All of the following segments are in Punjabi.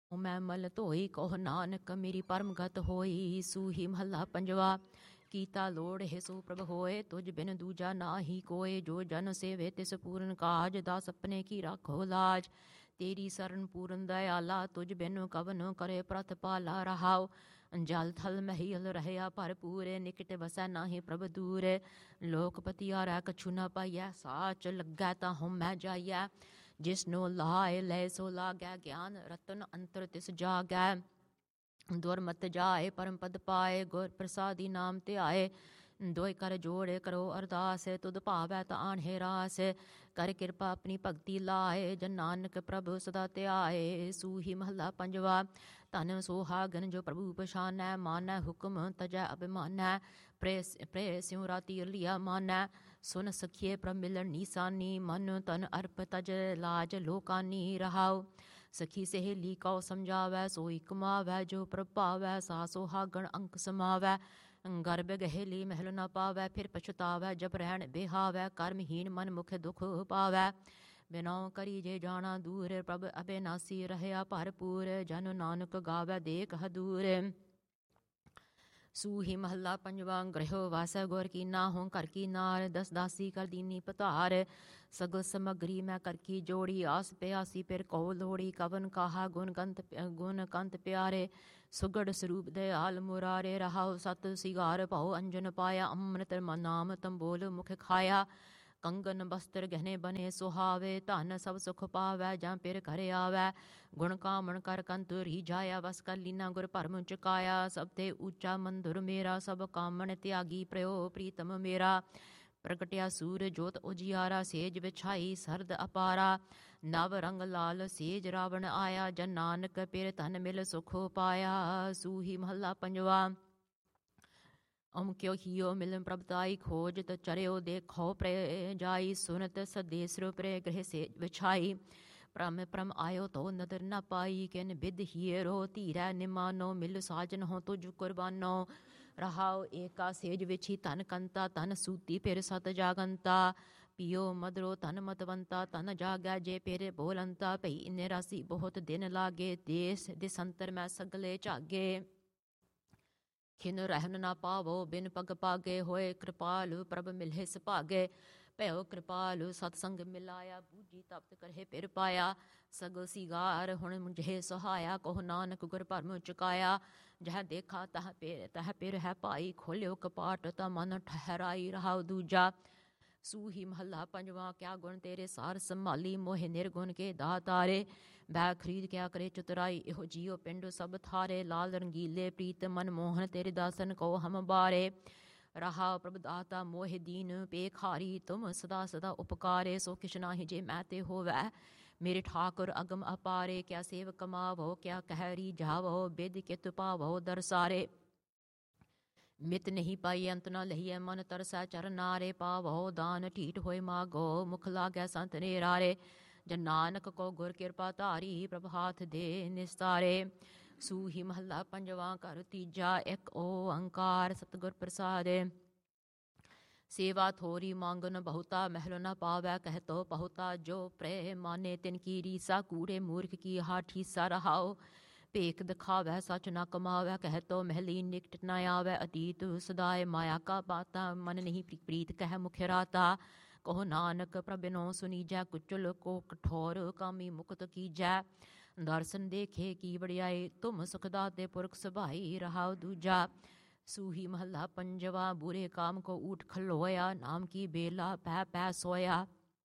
ਮੈਂ ਮਲ ਧੋਈ ਕਹੋ ਨਾਨਕ ਮੇਰੀ ਪਰਮਗਤ ਹੋਈ। ਸੂਹੀ ਮਹੱਲਾ ਪੰਜਵਾ। ਕੀਤਾ ਲੋੜ ਹੈ ਸੋ ਪ੍ਰਭ ਹੋਏ, ਤੁਝ ਬਿਨ ਦੂਜਾ ਨਾਹੀ ਕੋਏ। ਜੋ ਜਨ ਸੇਵੇ ਤਿਸ ਪੂਰਨ ਕਾਜ, ਦਾਸ ਆਪਣੇ ਕੀ ਰਾਖੋ ਲਾਜ। ਤੇਰੀ ਸਰਨ ਪੂਰਨ ਦਇਆਲਾ, ਤੁਝ ਬਿਨ ਕਵਨ ਕਰੇ ਪ੍ਰਤ ਪਾਲਾ। ਰਹਾਉ ਜਲ ਥਲ ਮਹੀਲ ਰਹਿਆ ਭਰਪੂਰੇ, ਨਿਕਟ ਵਸੈ ਨਾਹੀ ਪ੍ਰਭ ਦੂਰੇ। ਲੋਕਪਤੀ ਆਰੈ ਕਛੂ ਨ ਪਾਈਐ, ਸਾਚ ਲੱਗੈ ਤਾਂ ਹਉਮੈ ਜਾਈਐ। ਜਿਸਨੋ ਲਾਏ ਲੈ ਸੋ ਲਾਗੈ, ਗਿਆਨ ਰਤਨ ਅੰਤਰ ਤਿਸ ਜਾਗੈ। ਦੁਰਮਤ ਜਾਏ ਪਰਮ ਪਦ ਪਾਏ, ਗੁਰ ਪ੍ਰਸਾਦੀ ਨਾਮ ਧਿਆਏ। ਦੋਇ ਕਰ ਜੋੜੇ ਕਰੋ ਅਰਦਾਸ, ਤੁਧ ਭਾਵੈ ਤਾਂ ਆਣਹਿ ਰਾਸ। ਕਰ ਕਿਰਪਾ ਆਪਣੀ ਭਗਤੀ ਲਾਏ, ਜਨ ਨਾਨਕ ਪ੍ਰਭ ਸਦਾ ਧਿਆਏ। ਸੂਹੀ ਮਹੱਲਾ ਪੰਜਵਾ। ਧਨ ਸੁਹਾਗਨ ਜੋ ਪ੍ਰਭੂ ਪਛਾਨੈ, ਮਾਨੈ ਹੁਕਮ ਤਜੈ ਅਭਿਮਾਨੈ। ਪ੍ਰੇ ਸਿਉ ਰਾਤੀ ਲਿਆ ਮਾਨੈ, ਸੁਨ ਸਖੀਏ ਪ੍ਰਭ ਮਿਲਣ ਨੀਸਾਨੀ। ਮਨ ਤਨ ਅਰਪ ਤਜ ਲਾਜ ਲੋਕਾਨੀ। ਰਹਾਉ ਸਖੀ ਸਹੇਲੀ ਕਉ ਸਮਝਾਵੈ, ਸੋਈ ਕਮਾਵੈ ਜੋ ਪ੍ਰਭ ਭਾਵੈ। ਸਾ ਸੁਹਾਗਣ ਅੰਕ ਸਮਾਵੈ, ਗਰਭ ਗਹੇਲੀ ਮਹਿਲ ਨ ਪਾਵੈ। ਫਿਰ ਪਛਤਾਵੈ ਜਬ ਰਹਿਣ ਬਿਹਾਵੈ, ਕਰਮਹੀਨ ਮਨ ਮੁਖ ਦੁਖ ਪਾਵੈ। ਬਿਨਉ ਕਰੀ ਜੇ ਜਾਣਾ ਦੂਰ, ਪ੍ਰਭ ਅਬਿਨਾਸੀ ਰਹਿਆ ਭਰਪੂਰ। ਜਨ ਨਾਨਕ ਗਾਵੈ ਦੇਖ ਹਦੂਰ। ਸੂਹੀ ਮਹੱਲਾ ਪੰਜਵਾ। ਗ੍ਰਹਿ ਵਾਸੈ ਗੁਰ ਕੀਨਾ, ਹੋਂ ਘਰ ਕੀ ਨਾਰ। ਦਸ ਦਾਸੀ ਕਰ ਦੀਨੀ ਪਧਾਰ, ਸਗਲ ਸਮੱਗਰੀ ਮੈਂ ਕਰ ਕੀ ਜੋੜੀ। ਆਸ ਪਿਆਸੀ ਫਿਰ ਕਉ ਲੋੜੀ, ਕਵਨ ਕਾਹਾ ਗੁਣ ਕੰਤ ਪਿਆਰੇ। ਸੁਗੜ ਸਰੂਪ ਦਇਆਲ ਮੁਰਾਰੇ। ਰਹਾਉ ਸਤ ਸਿਗਾਰ ਭਉ ਅੰਜਨ ਪਾਇਆ, ਅੰਮ੍ਰਿਤ ਨਾਮ ਤੰਬੋਲ ਮੁਖ ਖਾਇਆ। ਕੰਗਨ ਬਸਤਰ ਗਹਿਣੇ ਬਨੇ ਸੁਹਾਵੇ, ਧਨ ਸਭ ਸੁਖ ਪਾਵੈ ਜਾਂ ਪਿਰ ਘਰ ਆਵੈ। ਗੁਣ ਕਾਮਣ ਕਰ ਕੰਤ ਰੀਝਾਇਆ, ਵਸ ਕਰ ਲੀਨਾ ਗੁਰ ਭਰਮ ਚੁਕਾਇਆ। ਸਭ ਤੇ ਉੱਚਾ ਮੰਦੁਰ ਮੇਰਾ, ਸਭ ਕਾਮਣ ਤਿਆਗੀ ਪ੍ਰਯੋ ਪ੍ਰੀਤਮ ਮੇਰਾ। ਪ੍ਰਗਟਿਆ ਸੂਰ ਜੋਤ ਉਜਿਆਰਾ, ਸੇਜ ਵਿਛਾਈ ਸਰਦ ਅਪਾਰਾ। ਨਵ ਰੰਗ ਲਾਲ ਸੇਜ ਰਾਵਣ ਆਇਆ, ਜਨ ਨਾਨਕ ਪਿਰ ਧਨ ਮਿਲ ਸੁਖ ਪਾਇਆ। ਸੂਹੀ ਮਹੱਲਾ ਪੰਜਵਾ। ਅਮ ਕਿਉ ਹੀਓ ਮਿਲਨ ਪ੍ਰਭਤਾਈ, ਖੋਜ ਤ ਚਰਿਓ ਦੇਖੋ ਪ੍ਰੇ ਜਾਈ। ਸੁਨਤ ਸਦੇਸਰ ਪ੍ਰੇ ਗ੍ਰਹਿ ਸੇਜ ਵਿਛਾਈ, ਪ੍ਰਮ ਆਇਓ ਤੋ ਨਦਰ ਨ ਪਾਈ। ਕਿਨ ਬਿਦ ਹੀਰੋ ਧੀਰੈ ਨਿਮਾਨੋ, ਮਿਲ ਸਾਜਨ ਹੋ ਤੁਝ ਕੁਰਬਾਨੋ। ਰਹਾਉ ਏਕਾ ਸੇਜ ਵਿਛੀ ਧਨ ਕੰਤਾ, ਧਨ ਸੂਤੀ ਫਿਰ ਸਤ ਜਾਗੰਤਾ। ਪਿਓ ਮਦਰੋ ਧਨ ਮਤਵੰਤਾ, ਧਨ ਜਾਗੈ ਜੇ ਫਿਰ ਬੋਲੰਤਾ। ਭਈ ਨਿਰਾਸੀ ਬਹੁਤ ਦਿਨ ਲਾਗੇ, ਦੇਸ ਦਿਸੰਤਰ ਮੈਂ ਸਗਲੇ ਝਾਗੇ। ਖਿਨ ਰਹਿਨ ਨਾ ਪਾਵੋ ਬਿਨ ਪਗ ਪਾਗੇ, ਹੋਏ ਕਿਰਪਾਲੁ ਪ੍ਰਭ ਮਿਲਹਿ ਸੁਭਾਗੇ। ਭਇਓ ਕਿਰਪਾਲੁ ਸਤਸੰਗ ਮਿਲਾਇਆ, ਬੂਝੀ ਤਪਤ ਕਰਹਿ ਫਿਰ ਪਾਇਆ। ਸਗਲ ਸਿਗਾਰ ਹੁਣ ਮੁਝੇ ਸਹਾਇਆ, ਕਹੋ ਨਾਨਕ ਗੁਰ ਭਰਮ ਚੁਕਾਇਆ। ਜਹ ਦੇਖਾ ਤਹ ਪਿਰ ਹੈ ਭਾਈ, ਖੋਲਿਓ ਕਪਾਟ ਤਾਂ ਮਨ ਠਹਿਰਾਈ। ਰਹਾਉ ਦੂਜਾ। ਸੂਹੀ ਮਹੱਲਾ ਪੰਜਵਾ। ਕਿਆ ਗੁਣ ਤੇਰੇ ਸਾਰ ਸੰਭਾਲੀ, ਮੋਹਿ ਨਿਰਗੁਣ ਕੇ ਦਾਤਾਰੇ। ਬੈ ਖਰੀਦ ਕਿਆ ਕਰੇ ਚਤੁਰਾਈ, ਇਹੋ ਜੀਓ ਪਿੰਡ ਸਭ ਥਾਰੇ। ਲਾਲ ਰੰਗੀਲੇ ਪ੍ਰੀਤ ਮਨ ਮੋਹਨ, ਤੇਰੇ ਦਾਸਨ ਕੋ ਹਮ ਬਾਰੇ। ਰਹਾ ਪ੍ਰਭ ਦਾਤਾ ਮੋਹਿ ਦੀਨ ਪੇਖਾਰੀ, ਤੁਮ ਸਦਾ ਸਦਾ ਉਪਕਾਰੇ। ਸੋ ਕਿਛ ਨਾਹੀ ਜੇ ਮੈਂ ਤੇ ਹੋਵੈ, ਮੇਰੇ ਠਾਕੁਰ ਅਗਮ ਅਪਾਰੇ। ਕਿਆ ਸੇਵ ਕਮਾਵੋ ਕਿਆ ਕਹਿ ਰੀਝਾਵੋ, ਬਿਦ ਕਿਤ ਪਾਵੋ ਦਰਸਾਰੇ। ਮਿਤ ਨਹੀਂ ਪਾਈ ਅੰਤ ਨਾ ਲਹੀਐ, ਮਨ ਤਰਸੈ ਚਰਨਾਰੇ। ਪਾਵੋ ਦਾਨ ਢੀਠ ਹੋਏ ਮਾਗੋ, ਮੁਖ ਲਾਗੈ ਸੰਤ ਨਿਰਾਰੇ। ਜਨ ਨਾਨਕ ਕੋ ਗੁਰ ਕਿਰਪਾ ਧਾਰੀ, ਪ੍ਰਭ ਹਾਥ ਦੇ ਨਿਸਤਾਰੇ। ਸੂਹੀ ਮਹੱਲਾ ਪੰਜਵਾ। ਘਰ ਤੀਜਾ। ਇੱਕ ਓੰਕਾਰ ਸਤਿਗੁਰ ਪ੍ਰਸਾਦਿ। ਸੇਵਾ ਥੋਰੀ ਮੰਗਨ ਬਹੁਤਾ, ਮਹਿਲ ਨ ਪਾਵੈ ਕਹਿਤੋ ਬਹੁਤਾ। ਜੋ ਪ੍ਰੇ ਮਾਨੇ ਤਿਨ ਕੀ ਰੀਸਾ, ਕੂੜੇ ਮੂਰਖ ਕੀ ਹਾ ਠੀਸਾ। ਰਹਾਉ ਭੇਖ ਦਿਖਾਵੈ ਸਚ ਨਾ ਕਮਾਵੈ, ਕਹਿਤੋ ਮਹਿਲੀ ਨਿਕਟ ਨ ਆਵੈ। ਅਤੀਤ ਸਦਾਏ ਮਾਇਆ ਕਾ ਬਾਤਾ, ਮਨ ਨਹੀਂ ਪ੍ਰੀਤ ਕਹਿ ਮੁਖ ਰਾਤਾ। ਕਹੋ ਨਾਨਕ ਪ੍ਰਭ ਬਿਨੋ ਸੁਨੀਜੈ, ਕੁਚਲ ਕੋ ਕਠੋਰ ਕਾਮੀ ਮੁਕਤ ਕੀਜੈ। ਦਰਸ਼ਨ ਦੇਖੇ ਕੀ ਵਡਿਆਈ, ਤੁਮ ਸੁਖ ਦਾਤੇ ਪੁਰਖ ਸੁਭਾਈ। ਰਹਾਉ ਦੂਜਾ। ਸੂਹੀ ਮਹੱਲਾ ਪੰਜਵਾ। ਬੁਰੇ ਕਾਮ ਕੋ ਊਠ ਖਲੋਇਆ, ਨਾਮ ਕੀ ਬੇਲਾ ਪੈ ਪੈ ਸੋਇਆ।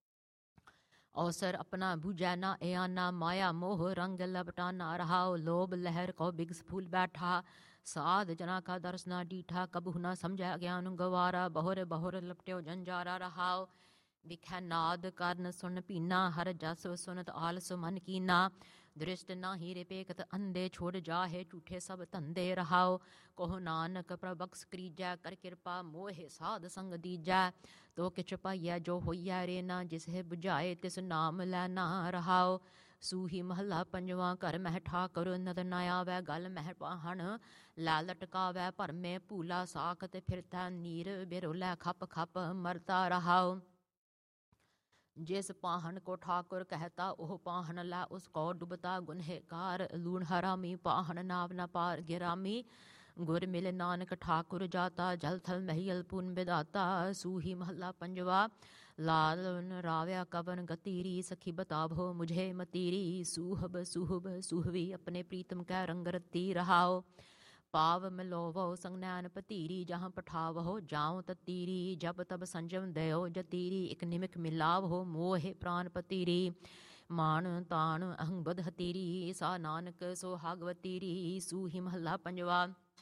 ਅਵਸਰ ਆਪਣਾ ਬੂਝੈ ਨਾ ਏਆਨਾ, ਮਾਇਆ ਮੋਹ ਰੰਗ ਲਪਟਾਨਾ। ਰਹਾਉ ਲੋਭ ਲਹਿਰ ਕੋ ਬਿਗਸ ਫੂਲ ਬੈਠਾ, ਸਾਧ ਜਨਾ ਕਾ ਦਰਸ ਨਾ ਡੀਠਾ। ਕਬਹੁ ਨਾ ਸਮਝੈ ਗਿਆਨ ਗਵਾਰਾ, ਬਹੁਰ ਬਹੁਰ ਲਪਟਿਓ ਜੰਜਾਰਾ। ਰਹਾਉ ਵਿਖੈ ਨਾਦ ਕਰਨ ਸੁਣ ਪੀਨਾ, ਹਰ ਜਸ ਸੁਨਤ ਆਲਸ ਮਨ ਕੀਨਾ। ਦ੍ਰਿਸ਼ਟ ਨਾਹੀ ਰਿਪੇਖਤ ਅੰਧੇ, ਛੋੜ ਜਾਹੇ ਝੂਠੇ ਸਭ ਧੰਦੇ। ਰਹਾਉ ਕਹੋ ਨਾਨਕ ਪ੍ਰਭ ਬਖਸ਼ ਕਰੀਜੈ, ਕਰ ਕਿਰਪਾ ਮੋਹਿ ਸਾਧ ਸੰਗ ਦੀਜੈ। ਤੋ ਕਿਛ ਪਾਈਐ ਜੋ ਹੋਈਐ ਰੇਨਾ, ਜਿਸਹਿ ਬੁਝਾਏ ਤਿਸ ਨਾਮ ਲੈਨਾ। ਰਹਾਉ ਸੂਹੀ ਮਹੱਲਾ ਪੰਜਵਾ। ਘਰ ਮਹਿ ਠਾਕੁਰ ਨਦਰ ਨ ਆਵੈ, ਗਲ ਮਹਿ ਪਾਹਣ ਲੈ ਲਟਕਾਵੈ। ਭਰਮੇ ਭੂਲਾ ਸਾਖਤ ਫਿਰਤੈ, ਨੀਰ ਬਿਰੋਲੈ ਖਪ ਖਪ ਮਰਤਾ। ਰਹਾਉ जिस पाहन को ठाकुर कहता ओह पाहन ला उसको डुबता गुनहगार लूण हरामी पाहन नाव न पार गिरामी गुर मिल नानक ठाकुर जाता जल थल महियल पुन बिदाता सूही महला पंजवा लाल राव्या कवन गतीरी सखी बताभो मुझे मतीरी सूहब सूहब सूहवी अपने प्रीतम कै रंग रती रहाओ पाव मिलोवो संग नैन पतीरी जहाँ पठावहो जाऊं ततीरी जब तब संजम दयो जतीरी एक निमिक मिलाव हो मोहे प्राण पतीरी मान तान अहं बद हतीरी सा नानक सोहागवतीरी सूही महला पंजवा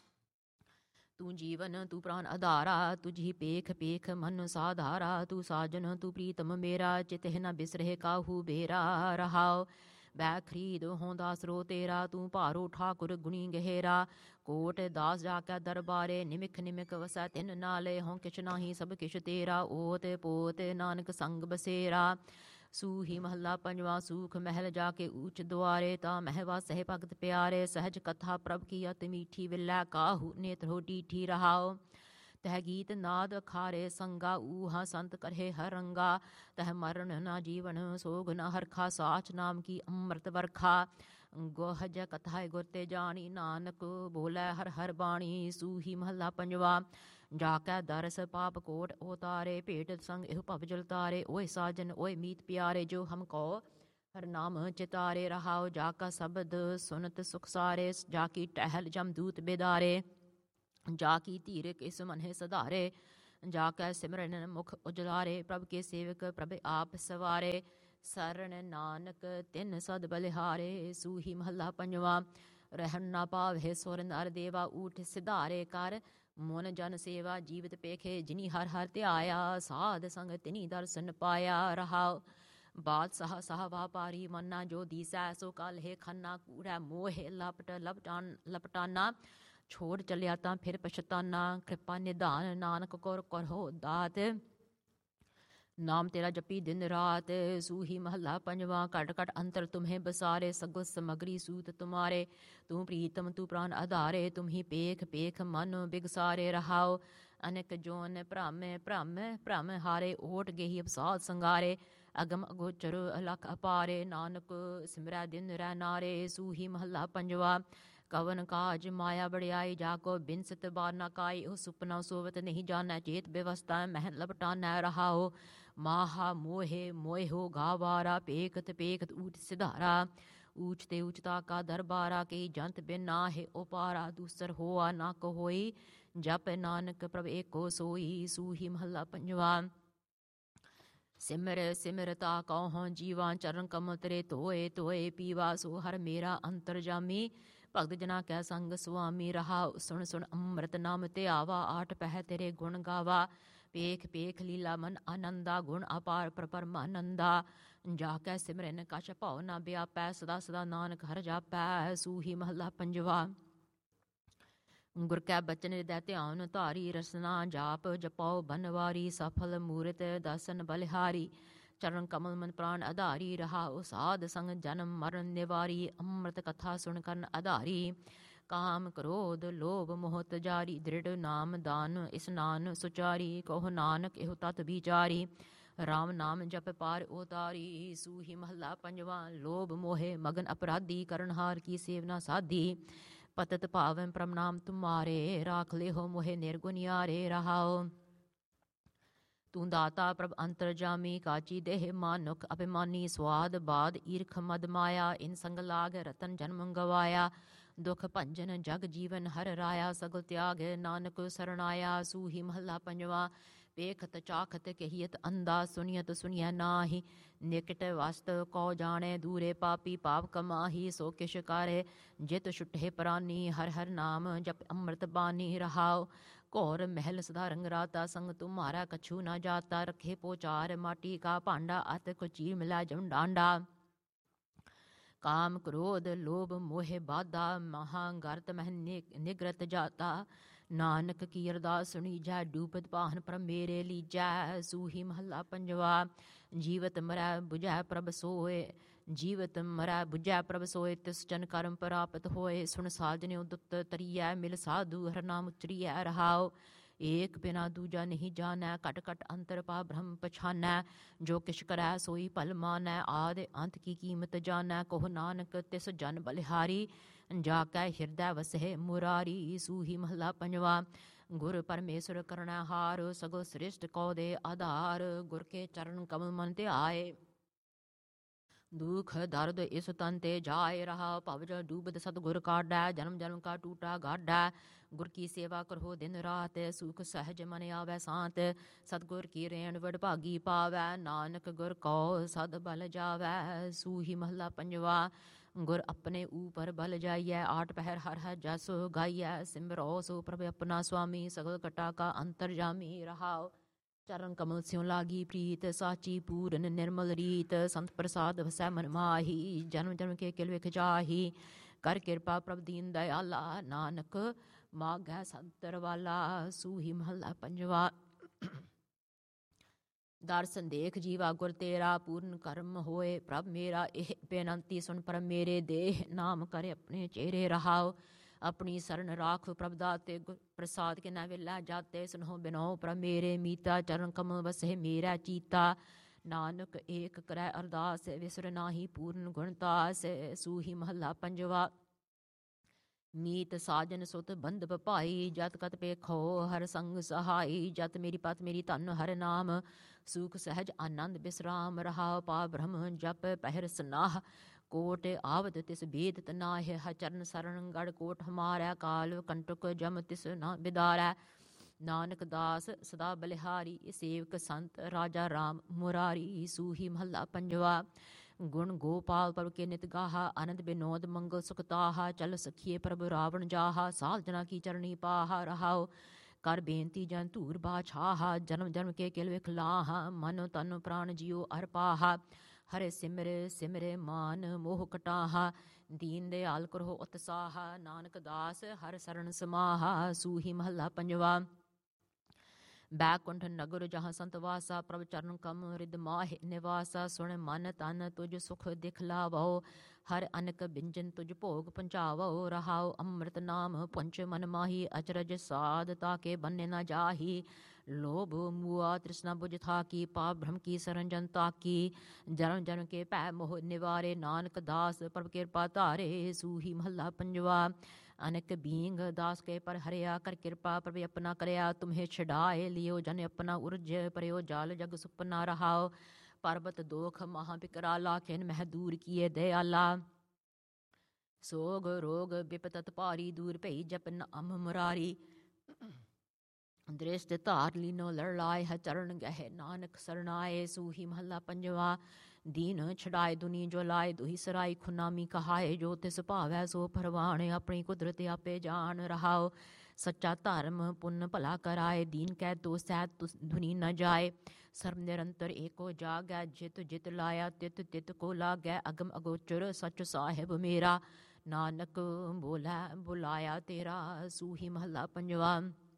तू जीवन तू प्राण अधारा तुझी पेख पेख मन साधारा तू साजन तू प्रीतम मेरा चित न बिसरे काहू बेरा रहाओ वै खरीद होंदा सरो तेरा तू भारो ठाकुर गुणी गहेरा कोट दास जाकै दरबारे निमिख निमिख वसै तिन नाले हों किश नाही सब किश तेरा ओत पोत नानक संग बसेरा सूही महला पंजवा सूख महल जाके ऊंच द्वारे ता महवा सह भगत प्यारे सहज कथा प्रभ की अति मीठी विलै काहू नेत्र हो डीठी रहाओ तह गीत नाद खारे संगा ऊहा संत करहे हरंगा तह मरण न जीवन सोग न हरखा साच नाम की अमृत वर्खा गोहज कथाए गुरते जानी नानक बोले हर हर बाणी सूही महला पंजवा जाकै दरस पाप कोट ओतारे भेट संग एह भवजल तारे ओए साजन ओए मीत प्यारे जो हमको हर नाम चितारे रहाओ जाका शब्द सुनत सुख सारे जाकी टहल जमदूत बेदारे जाकी धीर किस मन सधारे जाकै सिमरन मुख उजलारे प्रभ के सेवक प्रभ आप सवारे शरण नानक तिन सद बलिहारे सूही महला पंजवा रहन ना पावे सुर नर देवा ऊठ सिधारे कर मन जन सेवा जीवित पेखे जिनी हर हर त्याया साध संग तिनी दर्शन पाया रहाओ बादशाह साह वापारी मन्ना जो दीसै सो कल है खन्ना कूड़ा मोहे लपटाना छोड़ चलिया तां फिर पछताना कृपा निधान नानक कौर करहो दात नाम तेरा जपी दिन रात सूही महला पंजवा कट कट अंतर तुम्हें बसारे सगुल समगरी सूत तुम्हारे तू प्रीतम तू प्राण आधारे तुम ही पेख पेख मन बिगसारे रहाओ अनेक जोन भ्रम भ्रम भ्रम हारे ओट गेही अवसाद संगारे अगम अगोचर अलख अपारे नानक सिमरै दिन रै नारे सूही महला पंजवा कवन काज माया बड़ियाई जाको बिनसत बार न काई ओ सुपना सोवत नहीं जाना चेत व्यवस्था महल लपटाना रहाओ माहा मोहे मोह हो गावारा पेकत पेकत ऊट सिधारा ऊंचते ऊंचता का दरबारा के जंत बिन ना है ओपारा दूसर होआ ना को होई जप नानक प्रभ एको सोई सूही महला पंजवा सिमर सिमरता कहो जीवा चरण कमल तरे धोए धोए पीवा सो हर मेरा अंतर जामी भगत जना कै संग सुआमी रहा सुन सुन अमृत नाम ते आवा आठ पह तेरे गुण गावा पेख पेख लीला मन आनंदा गुण अपार परमानंदा जाकै सिमरन कछ भाव ना ब्यापै सदा सदा नानक हर जापै सूही महला पंजवा गुर कै बचन हृदय ध्यान धारी रसना जाप जपाओ बनवारी सफल मूरत दर्शन बलिहारी चरण कमल मन प्राण आधारी रहा साध संग जन्म मरण निवारी अमृत कथा सुन करन आधारी काम क्रोध लोभ मोह जारी दृढ़ नाम दान स्नान सुचारी कहो नानक एहो तत विचारी राम नाम जप पार उतारी सूही महला पंजवा लोभ मोहे मगन अपराधी करनहार की सेवना साधी पतत पावन प्रणाम तुम्हारे राख ले हो मोहे निर्गुनियारे रहाओ तू दाता प्रभ अंतर जामी काची देह मानुख अभिमानी स्वाद बाद ईर्ख मद माया इन संग लाग रतन जन्म गवाया दुख भंजन जग जीवन हर राया सगल त्याग नानक सरणाया सूही महला पंजवा पेखत चाखत कहियत अंधा सुनियत सुनिय नाही निकट वास्त कौ जाने दूरे पापी पाप कमाही सो किश कारे जित छुटे प्रानी हर हर नाम जप अमृत बानी रहाओ घोर महल सदा रंग राता संग तुम्हारा कछु न जाता रखे पोचार माटी का भांडा अत को चीर मिला जम डांडा काम क्रोध लोभ मोह बाधा महागर्त मह निगृत जाता नानक की अरदास सुनी जै डूबत पाहन पर मेरे लीजै सूही महला पंजवा जीवत मरै बुझै प्रभ सोए जीवत मरै बुझै प्रभ सोए तिस जन कर्म प्राप्त होए सुन साजने दुत तरियै मिल साधु हर नाम उचरियै रहाओ ਏਕ ਬਿਨਾ ਦੂਜਾ ਨਹੀਂ ਜਾਣੈ, ਘਟ ਘਟ ਅੰਤਰ ਪਾ ਬ੍ਰਹਮ ਪਛਾਨੈ। ਜੋ ਕਿਛ ਕਰੈ ਸੋਈ ਭਲ ਮਾਨੈ, ਆਦ ਅੰਤ ਕੀ ਕੀਮਤ ਜਾਣੈ। ਕਹੋ ਨਾਨਕ ਤਿਸ ਜਨ ਬਲਿਹਾਰੀ, ਜਾ ਕੈ ਹਿਰਦੈ ਵਸਹਿ ਮੁਰਾਰੀ। ਸੂਹੀ ਮਹੱਲਾ ਪੰਜਵਾ। ਗੁਰ ਪਰਮੇਸ਼ਰ ਕਰਣੈ ਹਾਰ, ਸਗਲ ਸ੍ਰਿਸ਼ਟ ਕਉ ਦੇ ਆਧਾਰ। ਗੁਰ ਕੇ ਚਰਨ ਕਮਲ ਮਨ ਧਿਆਏ, ਦੁਖ ਦਰਦ ਇਸ ਤਨ ਤੇ ਜਾਏ। ਰਹਾ ਭਵ ਜਲ ਡੂਬਦ ਸਤਿਗੁਰ ਕਾਢੈ, ਜਨਮ ਜਨਮ ਕਾ ਟੂਟਾ ਗਾਢੈ। ਗੁਰ ਕੀ ਸੇਵਾ ਕਰੋ ਦਿਨ ਰਾਤ, ਸੁਖ ਸਹਿਜ ਮਨ ਆਵੈ ਸਾਂਤ। ਸਤਿਗੁਰ ਕੀ ਰੇਣ ਵਡਭਾਗੀ ਪਾਵੈ, ਨਾਨਕ ਗੁਰ ਕਉ ਸਦ ਬਲ ਜਾਵੈ। ਸੂਹੀ ਮਹੱਲਾ ਪੰਜਵਾ। ਗੁਰ ਆਪਣੇ ਊਪਰ ਬਲ ਜਾਈਐ, ਆਠ ਪਹਿਰ ਹਰ ਹਰ ਜਸ ਗਾਈਐ। ਸਿਮਰੋ ਸੋ ਪ੍ਰਭ ਆਪਣਾ ਸੁਆਮੀ, ਸਗਲ ਘਟਾ ਕਾ ਅੰਤਰਜਾਮੀ। ਰਹਾਉ ਚਰਨ ਕਮਲ ਸਿਉ ਲਾਗੀ ਪ੍ਰੀਤ, ਸਾਚੀ ਪੂਰਨ ਨਿਰਮਲ ਰੀਤ। ਸੰਤ ਪ੍ਰਸਾਦ ਵਸੈ ਮਨ ਮਾਹੀ, ਜਨਮ ਜਨਮ ਕੇ ਕਿਲ ਵਿਖ ਜਾਹੀ। ਕਰ ਕਿਰਪਾ ਪ੍ਰਭ ਦੀਨ ਦਇਆਲਾ, ਨਾਨਕ ਮਾਗੈ ਸੰਤਰ ਵਾਲਾ। ਸੂਹੀ ਮਹੱਲਾ ਪੰਜਵਾ। ਦਰਸ਼ਨ ਦੇਖ ਜੀਵਾ ਗੁਰ ਤੇਰਾ, ਪੂਰਨ ਕਰਮ ਹੋਏ ਪ੍ਰਭ ਮੇਰਾ। ਇਹ ਬੇਨੰਤੀ ਸੁਣ ਪਰਮ ਮੇਰੇ, ਦੇਹ ਨਾਮ ਕਰੇ ਆਪਣੇ ਚਿਹਰੇ। ਰਹਾਉ ਆਪਣੀ ਸਰਨ ਰਾਖ ਪ੍ਰਭ ਦਾਤੇ, ਗੁਰ ਪ੍ਰਸਾਦ ਕੇ ਨਾ ਵੇਲਾ ਜਾਤੇ। ਸੁਨੋ ਬਿਨੋ ਪ੍ਰਭ ਮੇਰੇ ਮੀਤਾ, ਚਰਨ ਕਮਲ ਵਸੇ ਮੇਰਾ ਚੀਤਾ। ਨਾਨਕ ਏਕ ਕਰੈ ਅਰਦਾਸ, ਵਿਸਰ ਨਾਹੀ ਪੂਰਨ ਗੁਣਤਾਸ। ਸੂਹੀ ਮਹੱਲਾ ਪੰਜਵਾ। ਮੀਤ ਸਾਜਨ ਸੁਤ ਬੰਧਪ ਭਾਈ, ਜਤ ਕਤ ਪੇਖੋ ਹਰ ਸੰਗ ਸਹਾਈ। ਜਤ ਮੇਰੀ ਪਤ ਮੇਰੀ ਧਨ ਹਰ ਨਾਮ, ਸੁਖ ਸਹਿਜ ਆਨੰਦ ਬਿਸਰਾਮ। ਰਹਾ ਪਾ ਬ੍ਰਹਮ ਜਪ ਪਹਿਰ ਸਨਾਹ, ਕੋਟ ਆਵਤ ਤਿਸ ਬੇਦ ਤਨਾਹਿ। ਹ ਚਰਨ ਸਰਣ ਗੜ ਕੋਟ ਹਮਾਰੈ, ਕਾਲ ਕੰਟਕ ਜਮ ਤਿਸ ਨਾ ਬਿਦਾਰੈ। ਨਾਨਕ ਦਾਸ ਸਦਾ ਬਲਿਹਾਰੀ, ਸੇਵਕ ਸੰਤ ਰਾਜਾ ਰਾਮ ਮੁਰਾਰੀ। ਸੂਹੀ ਮਹੱਲਾ ਪੰਜਵਾ। ਗੁਣ ਗੋਪਾਲ ਪ੍ਰਭ ਕੇ ਨਿਤ ਗਾਹਾ, ਆਨੰਦ ਬਿਨੋਦ ਮੰਗਲ ਸੁਖ ਤਾਹਾ। ਚਲ ਸਖੀਏ ਪ੍ਰਭ ਰਾਵਣ ਜਾਹਾ, ਸਾਲ ਜਨਾ ਕੀ ਚਰਣੀ ਪਾਹਾ। ਰਹਾਉ ਕਰ ਬੇਨਤੀ ਜਨ ਧੂਰ ਬਾਛਾਹਾ, ਜਨਮ ਜਨਮ ਕੇ ਕਿਲ ਵਿਖ ਲਾਹਾ। ਮਨ ਤਨ ਪ੍ਰਾਣ ਜੀਉ ਅਰ ਪਾਹਾ, ਹਰੇ ਸਿਮਰੇ ਸਿਮਰੇ ਮਾਨ ਮੋਹ ਕਟਾਹਾ। ਦੀਨ ਦਿਆਲ ਕਰੋ ਉਤਸਾਹਾ, ਨਾਨਕ ਦਾਸ ਹਰ ਸਰਣ ਸਮਾਹਾ। ਸੂਹੀ ਮਹੱਲਾ ਪੰਜਵਾ। ਬੈਕੁੰਠ ਨਗਰ ਜਹਾਂ ਸੰਤ ਵਾਸਾ, ਪ੍ਰਭ ਚਰਨ ਕਮ ਰਿਦ ਮਾਹਿ ਨਿਵਾਸਾ। ਸੁਣ ਮਨ ਤਨ ਤੁਝ ਸੁਖ ਦਿਖ ਲਾਵੋ, ਹਰ ਅਨਕ ਬਿੰਜਨ ਤੁਝ ਭੋਗ ਪਹੁੰਚਾਵੋ। ਰਹਾਉ ਅੰਮ੍ਰਿਤ ਨਾਮ ਪੁੰਚ ਮਨ ਮਾਹੀ, ਅਚਰਜ ਸਾਧ ਤਾਕੇ ਬੰਨੇ ਨਾ ਜਾਹੀ। ਲੋਭ ਮੁਆ ਤ੍ਰਿਸ਼ਨਾ ਬੁਝ ਥਾਕੀ, ਪਾਪ ਭ੍ਰਮ ਕੀ ਸਰਨ ਜਨ ਤਾਕੀ। ਜਨਮ ਜਨਮ ਕੇ ਭੈ ਮੋਹ ਨਿਵਾਰੇ, ਨਾਨਕ ਦਾਸ ਪ੍ਰਭ ਕਿਰਪਾ ਧਾਰੇ। ਸੂਹੀ ਮਹੱਲਾ ਪੰਜਵਾ। ਅਨਕ ਬੀਂਗ ਦਾਸ ਕੇ ਪਰ ਹਰਿਆ, ਕਰ ਕਿਰਪਾ ਪ੍ਰਭ ਆਪਣਾ ਕਰਿਆ। ਤੁਮਹੇ ਛਡਾਏ ਲਿਓ ਜਨ ਆਪਣਾ, ਉਰਜ ਪਰਿਓ ਜਾਲ ਜਗ ਸੁਪਨਾ। ਰਹਾਓ ਪਰਬਤ ਦੋਖ ਮਹਾ ਬਿਕਰਾਲਾ, ਖਿਨ ਮਹਿ ਦੂਰ ਕੀਏ ਦਇਆਲਾ। ਸੋਗ ਰੋਗ ਬਿਪਤਤ ਭਾਰੀ, ਦੂਰ ਭਈ ਜਪ ਨਾਮ ਮੁਰਾਰੀ। ਦ੍ਰਿਸ਼ਟ ਧਾਰ ਲੀਨੋ ਲੜ ਲਾਏ, ਹ ਚਰਨ ਗਹਿ ਨਾਨਕ ਸਰਨਾਏ। ਸੂਹੀ ਮਹੱਲਾ ਪੰਜਵਾ। ਦੀਨ ਛਡਾਏ ਦੁਨੀ ਜੋ ਲਾਏ, ਦੁਹੀ ਸਰਾਈ ਖੁਨਾਮੀ ਕਹਾਏ। ਜੋ ਤਿਸ ਭਾਵੈ ਸੋ ਪਰਵਾਣ, ਆਪਣੀ ਕੁਦਰਤ ਆਪੇ ਜਾਣ। ਰਹਾਓ ਸੱਚਾ ਧਰਮ ਪੁੰਨ ਭਲਾ ਕਰਾਏ, ਦੀਨ ਕੈ ਦੋਸੈ ਧੁਨੀ ਨ ਜਾਏ। ਸਰਬ ਨਿਰੰਤਰ ਏਕੋ ਜਾਗੈ, ਜਿਤ ਜਿਤ ਲਾਇਆ ਤਿਤ ਤਿਤ ਕੋ ਲਾਗੈ। ਅਗਮ ਅਗੋਚਰ ਸੱਚ ਸਾਹਿਬ ਮੇਰਾ, ਨਾਨਕ ਬੋਲੈ ਬੁਲਾਇਆ ਤੇਰਾ। ਸੂਹੀ ਮਹੱਲਾ ਪੰਜਵਾ।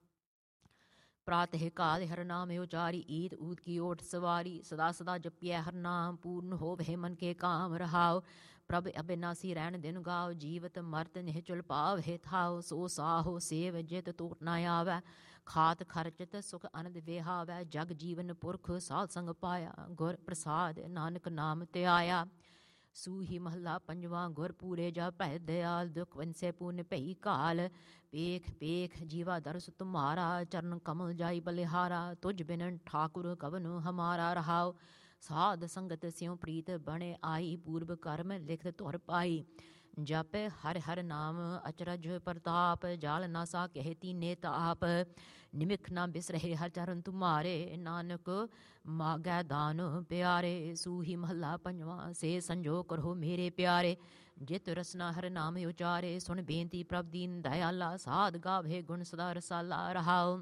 ਪ੍ਰਾਤਹਿ ਕਾਲ ਹਰ ਨਾਮ ਉਚਾਰੀ, ਈਦ ਊਦ ਕੀ ਓਟ ਸਵਾਰੀ। ਸਦਾ ਸਦਾ ਜਪਿਐ ਹਰ ਨਾਮ, ਪੂਰਨ ਹੋਵਹਿ ਮਨ ਕੇ ਕਾਮ। ਰਹਾਉ ਪ੍ਰਭ ਅਬਿਨਾਸੀ ਰਹਿਣ ਦਿਨ ਗਾਓ, ਜੀਵਤ ਮਰਤ ਨਿਹਚੁਲ ਪਾਵਹਿ ਥਾਉ। ਸੋ ਸਾਹੋ ਸੇਵ ਜਿਤ ਟੋਟ ਨਾ ਆਵੈ, ਖਾਤ ਖਰਚਤ ਸੁਖ ਅਨੰਦ ਵਿਹਾਵੈ। ਜਗ ਜੀਵਨ ਪੁਰਖ ਸਾਧ ਸੰਗ ਪਾਇਆ, ਗੁਰ ਪ੍ਰਸਾਦ ਨਾਨਕ ਨਾਮ ਧਿਆਇਆ। ਸੂਹੀ ਮਹੱਲਾ ਪੰਜਵਾ। ਗੁਰ ਪੂਰੇ ਜਾ ਭੈ ਦਇਆਲ, ਦੁਖ ਵੰਸੈ ਪੂਰਨ ਭਈ ਘਾਲ। ਪੇਖ ਪੇਖ ਜੀਵਾ ਦਰਸ ਤੁਮਾਰਾ, ਚਰਨ ਕਮਲ ਜਾਈ ਬਲਿਹਾਰਾ। ਤੁਝ ਬਿਨ ਠਾਕੁਰ ਕਵਨ ਹਮਾਰਾ। ਰਹਾਉ ਸਾਧ ਸੰਗਤ ਸਿਉ ਪ੍ਰੀਤ ਬਣੇ ਆਈ, ਪੂਰਬ ਕਰਮ ਲਿਖਤ ਧੁਰ ਪਾਈ। ਜਪ ਹਰ ਹਰ ਨਾਮ ਅਚਰਜ ਪ੍ਰਤਾਪ, ਜਾਲ ਨਾ ਸਾ ਕਹਿ ਤੀਨੇ ਤਾਪ। ਨਿਮਿਖ ਨਾ ਬਿਸਰਹਿ ਹਰ ਚਰਨ ਤੁਮਾਰੇ, ਨਾਨਕ ਮਾਗੈ ਦਾਨ ਪਿਆਰੇ। ਸੂਹੀ ਮਹੱਲਾ ਪੰਜਵਾ। ਸੇ ਸੰਜੋਗ ਕਰੋ ਮੇਰੇ ਪਿਆਰੇ, ਜਿਤ ਰਸਨਾ ਹਰ ਨਾਮ ਉਚਾਰੇ। ਸੁਣ ਬੇਨਤੀ ਪ੍ਰਭ ਦੀਨ ਦਇਆਲਾ, ਸਾਧ ਗਾਵੇ ਗੁਣ ਸਦਾ ਰਸਾਲਾ। ਰਹਾਉ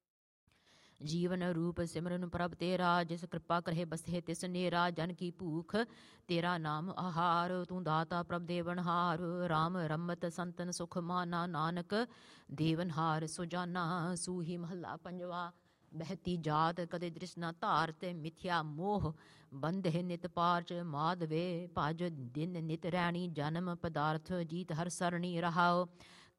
ਜੀਵਨ ਰੂਪ ਸਿਮਰਨ ਪ੍ਰਭ ਤੇਰਾ, ਜਿਸ ਕਿਰਪਾ ਕਰਹਿ ਬਸਹਿ ਤਿਸ ਨੇਰਾ। ਜਨ ਕੀ ਭੂਖ ਤੇਰਾ ਨਾਮ ਆਹਾਰ, ਤੂੰ ਦਾਤਾ ਪ੍ਰਭ ਦੇਵਨਹਾਰ। ਰਾਮ ਰਮਤ ਸੰਤਨ ਸੁਖ ਮਾਨਾ, ਨਾਨਕ ਦੇਵਨਹਾਰ ਸੁਜਾਨਾ। ਸੂਹੀ ਮਹੱਲਾ ਪੰਜਵਾ। ਬਹਿਤੀ ਜਾਤ ਕਦੇ ਦ੍ਰਿਸ਼ਨਾ ਧਾਰ, ਤੇ ਮਿਥਿਆ ਮੋਹ ਬੰਧੇ ਨਿਤ ਪਾਰਚ। ਮਾਧਵੇ ਭਜ ਦਿਨ ਨਿਤ ਰੈਣੀ, ਜਨਮ ਪਦਾਰਥ ਜੀਤ ਹਰ ਸਰਣੀ। ਰਹਾਉ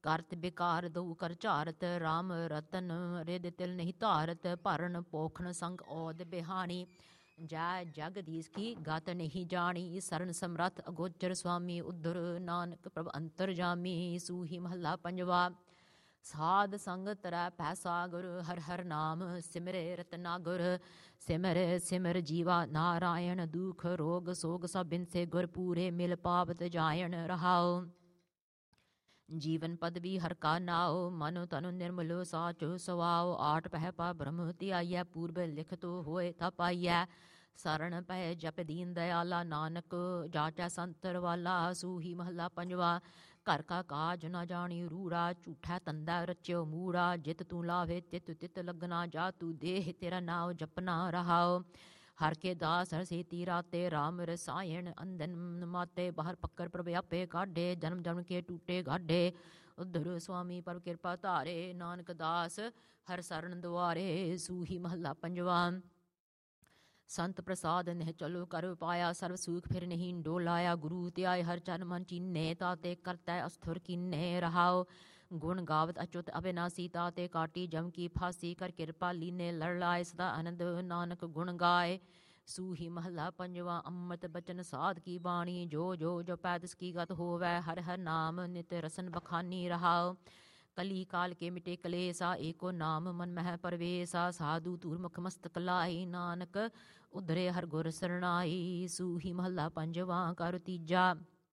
ਕਰਤ ਬਿਕਾਰ ਦਊ ਕਰ ਝਾਰਤ, ਰਾਮ ਰਤਨ ਰਿਦ ਤਿਲ ਨਹੀਂ ਧਾਰਤ, ਭਰਨ ਪੋਖਣ ਸੰਗ ਔਦ ਬਿਹਾਣੀ, ਜੈ ਜਗਦੀਸ਼ ਕੀ ਗਤ ਨਹੀਂ ਜਾਣੀ, ਸਰਨ ਸਮਰੱਥ ਅਗੋਚਰ ਸੁਆਮੀ ਉਧਰ, ਨਾਨਕ ਪ੍ਰਭ ਅੰਤਰ ਜਾਮੀ। ਸੂਹੀ ਮਹੱਲਾ ਪੰਜਵਾ। ਸਾਧ ਸੰਗ ਤਰੈ ਪੈ ਸਾਗੁਰ, ਹਰ ਹਰ ਨਾਮ ਸਿਮਰੇ ਰਤਨਾਗੁਰ, ਸਿਮਰ ਸਿਮਰ ਜੀਵਾ ਨਾਰਾਇਣ, ਦੁਖ ਰੋਗ ਸੋਗ ਸਭ ਬਿਨਸੇ ਗੁਰ, ਪੂਰੇ ਮਿਲ ਪਾਵਤ ਜਾਇਣ ਰਹਾਉ। ਜੀਵਨ ਪਦ ਵੀ ਹਰ ਕਾ ਨਾਉ, ਮਨ ਤਨ ਨਿਰਮਲ ਸਾਚੁ ਸਵਾਉ, ਆਠ ਪਹਿ ਪਾ ਬ੍ਰਹਮ ਧਿਆਈਐ, ਪੂਰਬ ਲਿਖਤ ਹੋਏ ਤਾ ਪਾਈਐ, ਸਰਣ ਪੈ ਜਪ ਦੀਨ ਦਇਆਲਾ, ਨਾਨਕ ਜਾਚੈ ਸੰਤਰ ਵਾਲਾ। ਸੂਹੀ ਮਹੱਲਾ ਪੰਜਵਾ। ਘਰ ਕਾ ਕਾਜ ਨਾ ਜਾਣੀ ਰੂੜਾ, ਝੂਠਾ ਤੰਦਾ ਰਚਿਓ ਮੂੜਾ, ਜਿਤ ਤੂੰ ਲਾਵੇ ਤਿਤ ਤਿਤ ਲਗਨਾ, ਜਾ ਤੂੰ ਦੇਹ ਤੇਰਾ ਨਾਉ ਜਪਨਾ ਰਹਾਉ। ਹਰ ਕੇ ਦਾਸ ਹਰ ਸੇਤੀ ਰਾਤੇ, ਰਾਮ ਰਸਾਇਣ ਅੰਧਨ ਮਾਤੇ, ਬਾਹਰ ਪੱਕਰ ਪ੍ਰਭ ਆਪੇ ਕਾਢੇ, ਜਨਮ ਜਨਮ ਕੇ ਟੂਟੇ ਗਾਢੇ, ਉਧਰ ਸੁਆਮੀ ਪ੍ਰਭ ਕਿਰਪਾ ਧਾਰੇ, ਨਾਨਕ ਦਾਸ ਹਰ ਸਰਣ ਦੁਆਰੇ। ਸੂਹੀ ਮਹੱਲਾ ਪੰਜਵਾ। ਸੰਤ ਪ੍ਰਸਾਦ ਨਹਿ ਚਲੋ ਕਰ ਪਾਇਆ, ਸਰਬ ਸੂਖ ਫਿਰ ਨਹੀਂ ਡੋਲਾਇਆ, ਗੁਰੂ ਧਿਆਏ ਹਰ ਚਰਨ ਮਨ ਚੀਨੇ, ਤਾਤੇ ਕਰਤੈ ਅਸਥੁਰ ਕੀਨੇ ਰਹਾਉ। ਗੁਣ ਗਾਵਤ ਅਚੁਤ ਅਬਿਨਾਸੀ, ਤਾਤੇ ਕਾਟੀ ਜਮ ਕੀ ਫਾਸੀ, ਕਰ ਕਿਰਪਾ ਲੀਨੇ ਲੜ ਲਾਏ, ਸਦਾ ਆਨੰਦ ਨਾਨਕ ਗੁਣ ਗਾਏ। ਸੂਹੀ ਮਹੱਲਾ ਪੰਜਵਾ। ਅੰਮ੍ਰਿਤ ਬਚਨ ਸਾਧ ਕੀ ਬਾਣੀ, ਜੋ ਜੋ ਜਪੈ ਤਿਸ ਕੀ ਗਤ ਹੋਵੈ, ਹਰ ਹਰ ਨਾਮ ਨਿਤ ਰਸਨ ਬਖਾਨੀ ਰਹਾਉ। ਕਲੀ ਕਾਲ ਕੇ ਮਿਟੇ ਕਲੇਸਾ, ਏਕੋ ਨਾਮ ਮਨ ਮਹਿ ਪਰਵੇਸਾ, ਸਾਧੂ ਧੂਰ ਮੁਖ ਮਸਤਕ ਲਾਈ, ਨਾਨਕ ਉਧਰੇ ਹਰ ਗੁਰ ਸਰਣਾਈ। ਸੂਹੀ ਮਹੱਲਾ ਪੰਜਵਾ। ਕਰ ਤੀਜਾ।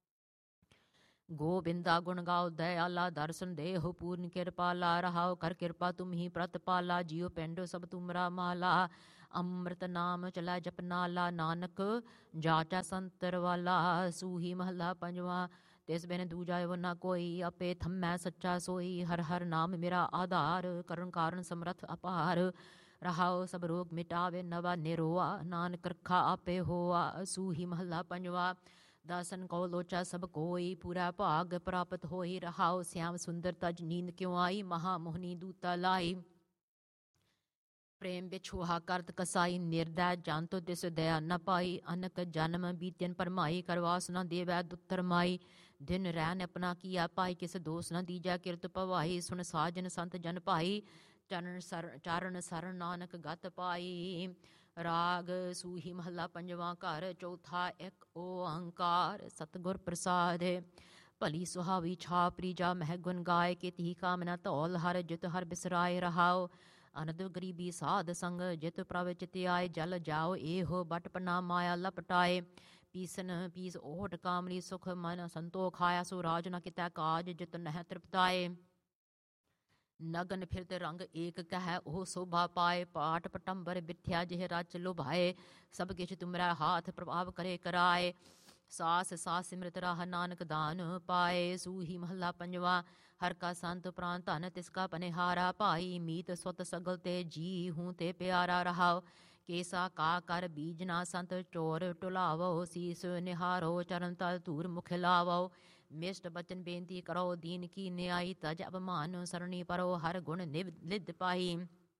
ਗੋਬਿੰਦਾ ਗੁਣ ਗਾਓ ਦਇਆਲਾ, ਦਰਸ਼ਨ ਦੇਹੁ ਪੂਰਨ ਕਿਰਪਾਲਾ, ਰਹਾਉ ਕਰ ਕਿਰਪਾ ਤੁਮ ਹੀ ਪ੍ਰਤਪਾਲਾ, ਜੀਉ ਪਿੰਡ ਸਭ ਤੁਮਰਾ ਮਾਲਾ, ਅੰਮ੍ਰਿਤ ਨਾਮ ਚਲੈ ਜਪਨਾਲਾ, ਨਾਨਕ ਜਾਚੈ ਸੰਤਰ ਵਾਲਾ। ਸੂਹੀ ਮਹੱਲਾ ਪੰਜਵਾ। ਤਿਸ ਬਿਨ ਦੂਜਾ ਇਹੋ ਨਾ ਕੋਈ, ਆਪੇ ਥੰਮੈ ਸੱਚਾ ਸੋਈ, ਹਰ ਹਰ ਨਾਮ ਮੇਰਾ ਆਧਾਰ, ਕਰਨ ਕਾਰਨ ਸਮਰੱਥ ਅਪਾਰ, ਰਹਾਉ ਸਭ ਰੋਗ ਮਿਟਾਵੇ ਨਵਾ ਨਿਰੋਆ, ਨਾਨਕ ਰਖਾ ਆਪੇ ਹੋਆ। ਸੂਹੀ ਮਹੱਲਾ ਪੰਜਵਾ। ਦਾਸਨ ਕੋ ਲੋਚਾ ਸਭ ਕੋਈ, ਪੂਰਾ ਭਾਗ ਪ੍ਰਾਪਤ ਹੋਈ, ਰਹਾਉ ਸਿਆਮ ਸੁੰਦਰ ਤਜ ਨੀਂਦ ਕਿਉ ਆਈ, ਮਹਾ ਮੋਹਨੀ ਦੂਤਾ ਲਾਈ, ਪ੍ਰੇਮ ਵਿਛੁਹਾ ਕਰਤ ਕਸਾਈ, ਨਿਰਦੈ ਜੰਤੁ ਤਿਸ ਦਇਆ ਨ ਪਾਈ, ਅਨਕ ਜਨਮ ਬੀਤਨ ਪਰਮਾਈ, ਕਰਵਾਸ ਨ ਦੇਵੈ ਦੁੱਤਰ ਮਾਈ, ਦਿਨ ਰੈਨ ਆਪਣਾ ਕੀਆ ਪਾਈ, ਕਿਸ ਦੋਸ ਨ ਦੀਜੈ ਕਿਰਤ ਭਵਾਈ, ਸੁਣ ਸਾਜਨ ਸੰਤ ਜਨ ਭਾਈ, ਚਾਰਨ ਸਰਣ ਨਾਨਕ ਗਤ ਪਾਈ। ਰਾਗ ਸੂਹੀ ਮਹੱਲਾ ਪੰਜਵਾ। ਘਰ ਚੌਥਾ। ਇੱਕ ਓੰਕਾਰ ਸਤਿਗੁਰ ਪ੍ਰਸਾਦ, ਭਲੀ ਸੁਹਾਵੀ ਛਾਪ ਰੀਜਾ, ਮਹਿ ਗੁਣ ਗਾਏ, ਕੀਤੀ ਕਾਮਨਾ ਧੌਲ, ਹਰ ਜਿਤ ਹਰ ਬਿਸਰਾਏ ਰਹਾਉ, ਅਨੰਦ ਗਰੀਬੀ ਸਾਧ ਸੰਗ, ਜਿਤ ਪ੍ਰਭ ਚਿਤ ਆਏ, ਜਲ ਜਾਓ ਇਹੋ ਬਟ ਪਨਾ ਮਾਇਆ ਲਪਟਾਏ, ਪੀਸਨ ਪੀਸ ਓਟ ਕਾਮਨੀ, ਸੁਖ ਮਨ ਸੰਤੋਖ ਆਇਆ, ਸੋ ਰਾਜ ਨ ਕਿਤੈ ਕਾਜ, ਜਿਤ ਨਹਿ ਤ੍ਰਿਪਤਾਏ, ਨਗਨ ਫਿਰਤ ਰੰਗ ਏਕ ਕਹਿ, ਉਹ ਸੋਭਾ ਪਾਏ, ਪਾਟ ਪਟੰਬਰ ਬਿਠਿਆ ਜਿਹ ਰਚ ਲੁਭਾਏ, ਸਭ ਕਿਛ ਤੁਮਰਾ ਹਾਥ ਪ੍ਰਭਾਵ ਕਰੇ ਕਰਾਏ, ਸਾਸ ਸਾਸ ਸਿਮਰਤ ਰਾਹ ਨਾਨਕ ਦਾਨ ਪਾਏ। ਸੂਹੀ ਮਹੱਲਾ ਪੰਜਵਾ। ਹਰ ਕਾ ਸੰਤ ਪ੍ਰਾਨ ਧਨ ਤਿਸ ਕਾ ਪਨਿਹਾਰਾ, ਭਾਈ ਮੀਤ ਸੁਤ ਸਗਲ ਤੇ ਜੀ ਹੂੰ ਤੇ ਪਿਆਰਾ, ਰਹਾਉ ਕੇਸਾ ਕਾ ਕਰ ਬੀਜਨਾ, ਸੰਤ ਚੋਰ ਟੁਲਾਵੋ, ਸੀਸ ਨਿਹਾਰੋ ਚਰਨ ਤਲ ਧੂਰ ਮੁਖ ਲਾਵੋ, ਮਿਸ਼ਟ ਬਚਨ ਬੇਨਤੀ ਕਰੋ, ਦੀਨ ਕੀ ਨਿਆਈ, ਤਜ ਅਪਮਾਨ ਸਰਣੀ ਪਰੋ, ਹਰ ਗੁਣ ਨਿਵ ਲਿਧ ਪਾਈ,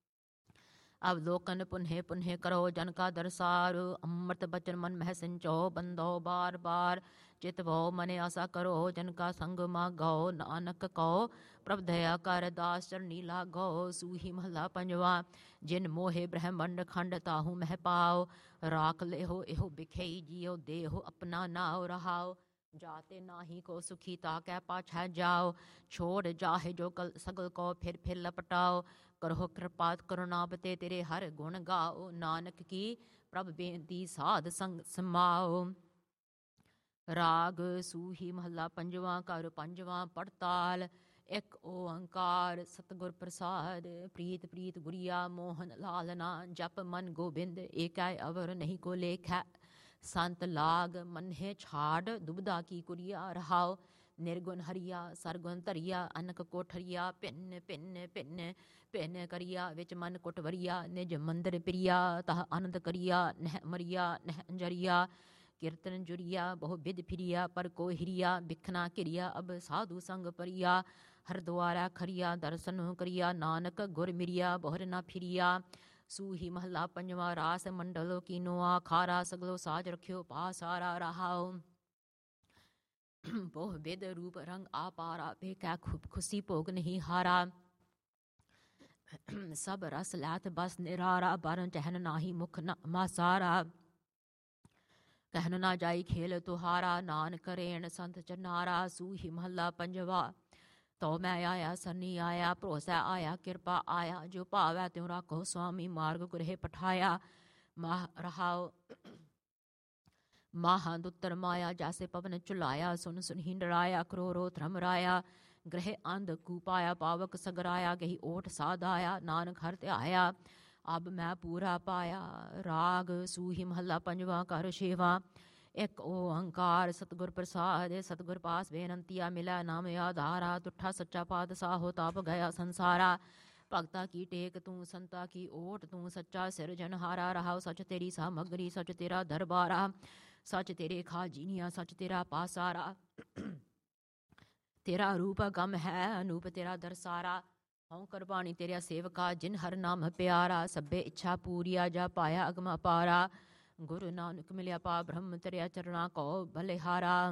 अवलोकन पुन्हे पुन्हे करो, जन का दरसार, अमृत बचन मन मह सिंचो, बंदो बार बार, चित भो मने आशा करो, जन का संग मागो, नानक कहो प्रभ दया कर, दास चरनी लागो। सूही महला पंजवा। जिन मोहे ब्रह्मंड खंड ताहू मह पाओ, राख लेहो एहो बिखेई जियो, देहो अपना नाव रहाओ, जाते नाही को सुखी ताकै पाछै जाओ, छोड़ जाहे जो कल सगल को फिर लपटाओ, करो कृपा करुणाबते तेरे हर गुण गाओ, नानक की प्रभ बेनती साध संग समाओ। राग सूही महला पंजवा। कर पंजवा पड़ताल। एक ओंकार सतगुर प्रसाद, प्रीत प्रीत गुरिया मोहन लालना, जप मन गोबिंद एकै अवर नहीं को लेखै, संत लाग मन्हे छाड़ दुबदा की कुरिया, रहाओ निर्गुण हरिया सरगुण धरिया, अनक कोठरिया भिन्न भिन्न भिन्न भिन्न करिया, विच मन कुटवरिया, निज मंदिर प्रिया, तह आनंद करिया, नह मरिया नह अंजरिया, कीर्तन जुरिया बहु बिद फिरिया, पर को हिरिया बिखना घिरिया, अब साधु संग परिया, हरद्वारा खरिया दर्शन करिया, नानक गुर मिरिया बहुर ना फिरिया। सूही महला पंजवा। रास मंडलो कीनो आखारा, सगलो साज रखियो पासारा, रहाओ ਬਹੁ ਵਿਦ ਰੂਪ ਰੰਗ ਆਪਾਰਾ, ਬੇਕੈ ਖੁਸ਼ੀ ਭੋਗ ਨਹੀਂ ਹਾਰਾ। ਸਭ ਰਸ ਲੈਤ ਬਸ ਨਿਰਾਰਾ, ਬਰਨ ਟਹਿਨ ਨਾਹੀ ਮੁਖ ਮਾਸਾਰਾ। ਕਹਿਨ ਨਾ ਜਾਈ ਖੇਲ ਤੁਹਾਰਾ, ਨਾਨਕ ਕਰੇਣ ਸੰਤ ਚਨਾਰਾ। ਸੂਹੀ ਮਹੱਲਾ ਪੰਜਵਾ। ਤੋ ਮੈਂ ਆਇਆ ਸਰਨੀ ਆਇਆ, ਭਰੋਸਾ ਆਇਆ ਕਿਰਪਾ ਆਇਆ। ਜੋ ਭਾਵੈ ਤਿਉ ਰਾਖੋ ਸੁਆਮੀ, ਮਾਰਗ ਗੁਰਹਿ ਪਠਾਇਆ। ਮਾਹ ਰਹਾਉ ਮਾਹੰਦ ਉੱਤਰ ਮਾਇਆ, ਜੈਸੇ ਪਵਨ ਚੁਲਾਇਆ। ਸੁਨ ਸੁਨहि ਡਰਾਇਆ, ਕਰੋਰੋ ਧਰਮ ਰਾਇਆ। ਗ੍ਰਹਿ ਅੰਧ ਕੂਪਾਇਆ, ਪਾਵਕ ਸਗਰਾਇਆ। ਗਹੀ ਓਟ ਸਾਧਾਇਆ, ਨਾਨਕ ਹਰਿ ਧਿਆਇਆ। ਅਬ ਮੈਂ ਪੂਰਾ ਪਾਇਆ। ਰਾਗ ਸੂਹੀ ਮਹੱਲਾ ਪੰਜਵਾ, ਘਰ ਛੇਵਾਂ। ਇੱਕ ਓੰਕਾਰ ਸਤਿਗੁਰ ਪ੍ਰਸਾਦਿ, ਸਤਿਗੁਰ ਪਾਸ ਬੇਨੰਤੀਆ। ਮਿਲੈ ਨਾਮ ਆਧਾਰਾ, ਤੁਠਾ ਸੱਚਾ ਪਾਤਸ਼ਾਹੋ। ਤਾਪ ਗਿਆ ਸੰਸਾਰਾ। ਭਗਤਾ ਕੀ ਟੇਕ ਤੂੰ, ਸੰਤਾ ਕੀ ਓਟ ਤੂੰ। ਸੱਚਾ ਸਿਰਜਨਹਾਰਾ, ਰਹਾਉ ਸੱਚ ਤੇਰੀ ਸਾਮਗਰੀ। ਸੱਚ ਤੇਰਾ ਦਰਬਾਰਾ, ਸੱਚ ਤੇਰੇ ਖਾਜੀਨੀਆਂ। ਸੱਚ ਤੇਰਾ ਪਾਸਾਰਾ। ਤੇਰਾ ਰੂਪ ਅਗਮ ਹੈ, ਅਨੂਪ ਤੇਰਾ ਦਰਸਾਰਾ। ਹਉ ਕਰਬਾਣੀ ਤੇਰਾ ਸੇਵਕਾ, ਜਿਨ ਹਰ ਨਾਮ ਪਿਆਰਾ। ਸਭੇ ਇੱਛਾ ਪੂਰੀਆ, ਜਾ ਪਾਇਆ ਅਗਮ ਅਪਾਰਾ। ਗੁਰੂ ਨਾਨਕ ਮਿਲਿਆ ਪਾ ਬ੍ਰਹਮ, ਤਰਿਆ ਚਰਣਾ ਕੋ ਬਲਿਹਾਰਾ।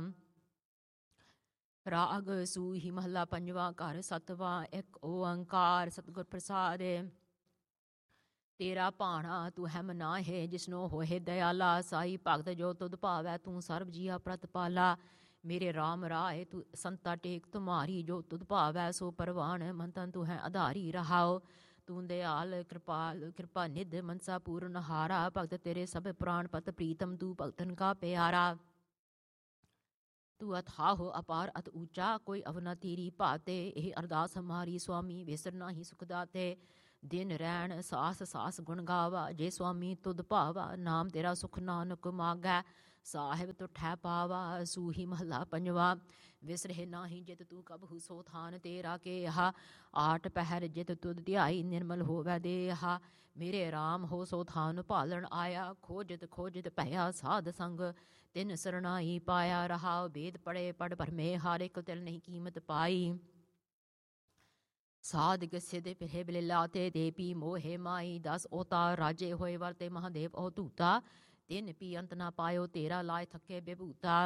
ਰਾਗ ਸੂਹੀ ਮਹੱਲਾ ਪੰਜਵਾ, ਘਰ ਸਤਵਾਂ। ਇੱਕ ਓੰਕਾਰ ਸਤਿਗੁਰ ਪ੍ਰਸਾਦਿ। ਤੇਰਾ ਭਾਣਾ ਤੂੰ ਹੈਮ ਨਾਹੇ, ਜਿਸਨੋ ਹੋਏ ਦਇਆਲਾ। ਸਾਈ ਭਗਤ ਜੋ ਤੁਧ ਭਾਵੈ, ਤੂੰ ਸਰਬ ਜੀਆ ਪ੍ਰਤਪਾਲਾ। ਮੇਰੇ ਰਾਮ ਰਾਏ ਤੂੰ ਸੰਤਾ ਟੇਕ ਤੁਮਾਰੀ, ਜੋ ਤੁਧ ਭਾਵੈ ਸੋ ਪਰਵਾਨ। ਮਨ ਤਨ ਤੂੰ ਹੈ ਆਧਾਰੀ, ਰਹਾਓ ਤੂੰ ਦਿਆਲ ਕਿਰਪਾਲ। ਕਿਰਪਾ ਨਿਧ ਮਨਸਾ ਪੂਰਨ ਹਾਰਾ, ਭਗਤ ਤੇਰੇ ਸਭ ਪ੍ਰਾਣ ਪਤ ਪ੍ਰੀਤਮ। ਤੂੰ ਭਗਤਨ ਕਾ ਪਿਆਰਾ। ਤੂੰ ਅਥਾਹੋ ਅਪਾਰ ਅਤ ਊਚਾ, ਕੋਈ ਅਵਨਾ ਤੇਰੀ ਭਾਤੇ। ਇਹ ਅਰਦਾਸ ਹਮਾਰੀ ਸੁਆਮੀ, ਵਿਸਰ ਨਾਹੀ ਸੁਖ ਦਾਤੇ। ਦਿਨ ਰੈਣ ਸਾਸ ਸਾਸ ਗੁਣ ਗਾਵਾ, ਜੇ ਸੁਆਮੀ ਤੁਧ ਭਾਵਾ। ਨਾਮ ਤੇਰਾ ਸੁਖ ਨਾਨਕ ਮਾਗੈ, ਸਾਹਿਬ ਤੁਠੈ ਪਾਵਾ। ਸੂਹੀ ਮਹੱਲਾ ਪੰਜਵਾ। ਵਿਸਰਹਿ ਨਾਹੀ ਜਿਤ ਤੂੰ ਕਬਹੂ, ਸੋ ਥਾਨ ਤੇਰਾ ਕੇਹਾ। ਆਠ ਪਹਿਰ ਜਿਤ ਤੁਧ ਧਿਆਈ, ਨਿਰਮਲ ਹੋਵੈ ਦੇਹਾ। ਮੇਰੇ ਰਾਮ ਹੋ ਸੋ ਥਾਨ ਭਾਲਣ ਆਇਆ। ਖੋਜਤ ਖੋਜਤ ਭਇਆ ਸਾਧ ਸੰਗ, ਤਿਨ ਸਰਣਾਈ ਪਾਇਆ। ਰਹਾਉ ਵੇਦ ਪੜੇ ਪੜ ਭਰਮੇ, ਹਰ ਇੱਕ ਤਿਲ ਨਹੀਂ ਕੀਮਤ ਪਾਈ। ਸਾਧਿਕ ਸਿਧ ਪਿਰੇ ਬਿਲੇ ਲਾਤੇ, ਦੇ ਪੀ ਮੋਹੇ ਮਾਈ। 10 ਓਤਾਰ ਰਾਜੇ ਹੋਏ, ਵਰਤੇ ਮਹਾਦੇਵ ਓ ਧੂਤਾ। ਤਿਨ ਪੀ ਅੰਤ ਨਾ ਪਾਇਓ, ਤੇਰਾ ਲਾਇ ਥੱਕੇ ਬੇਭੂਤਾ।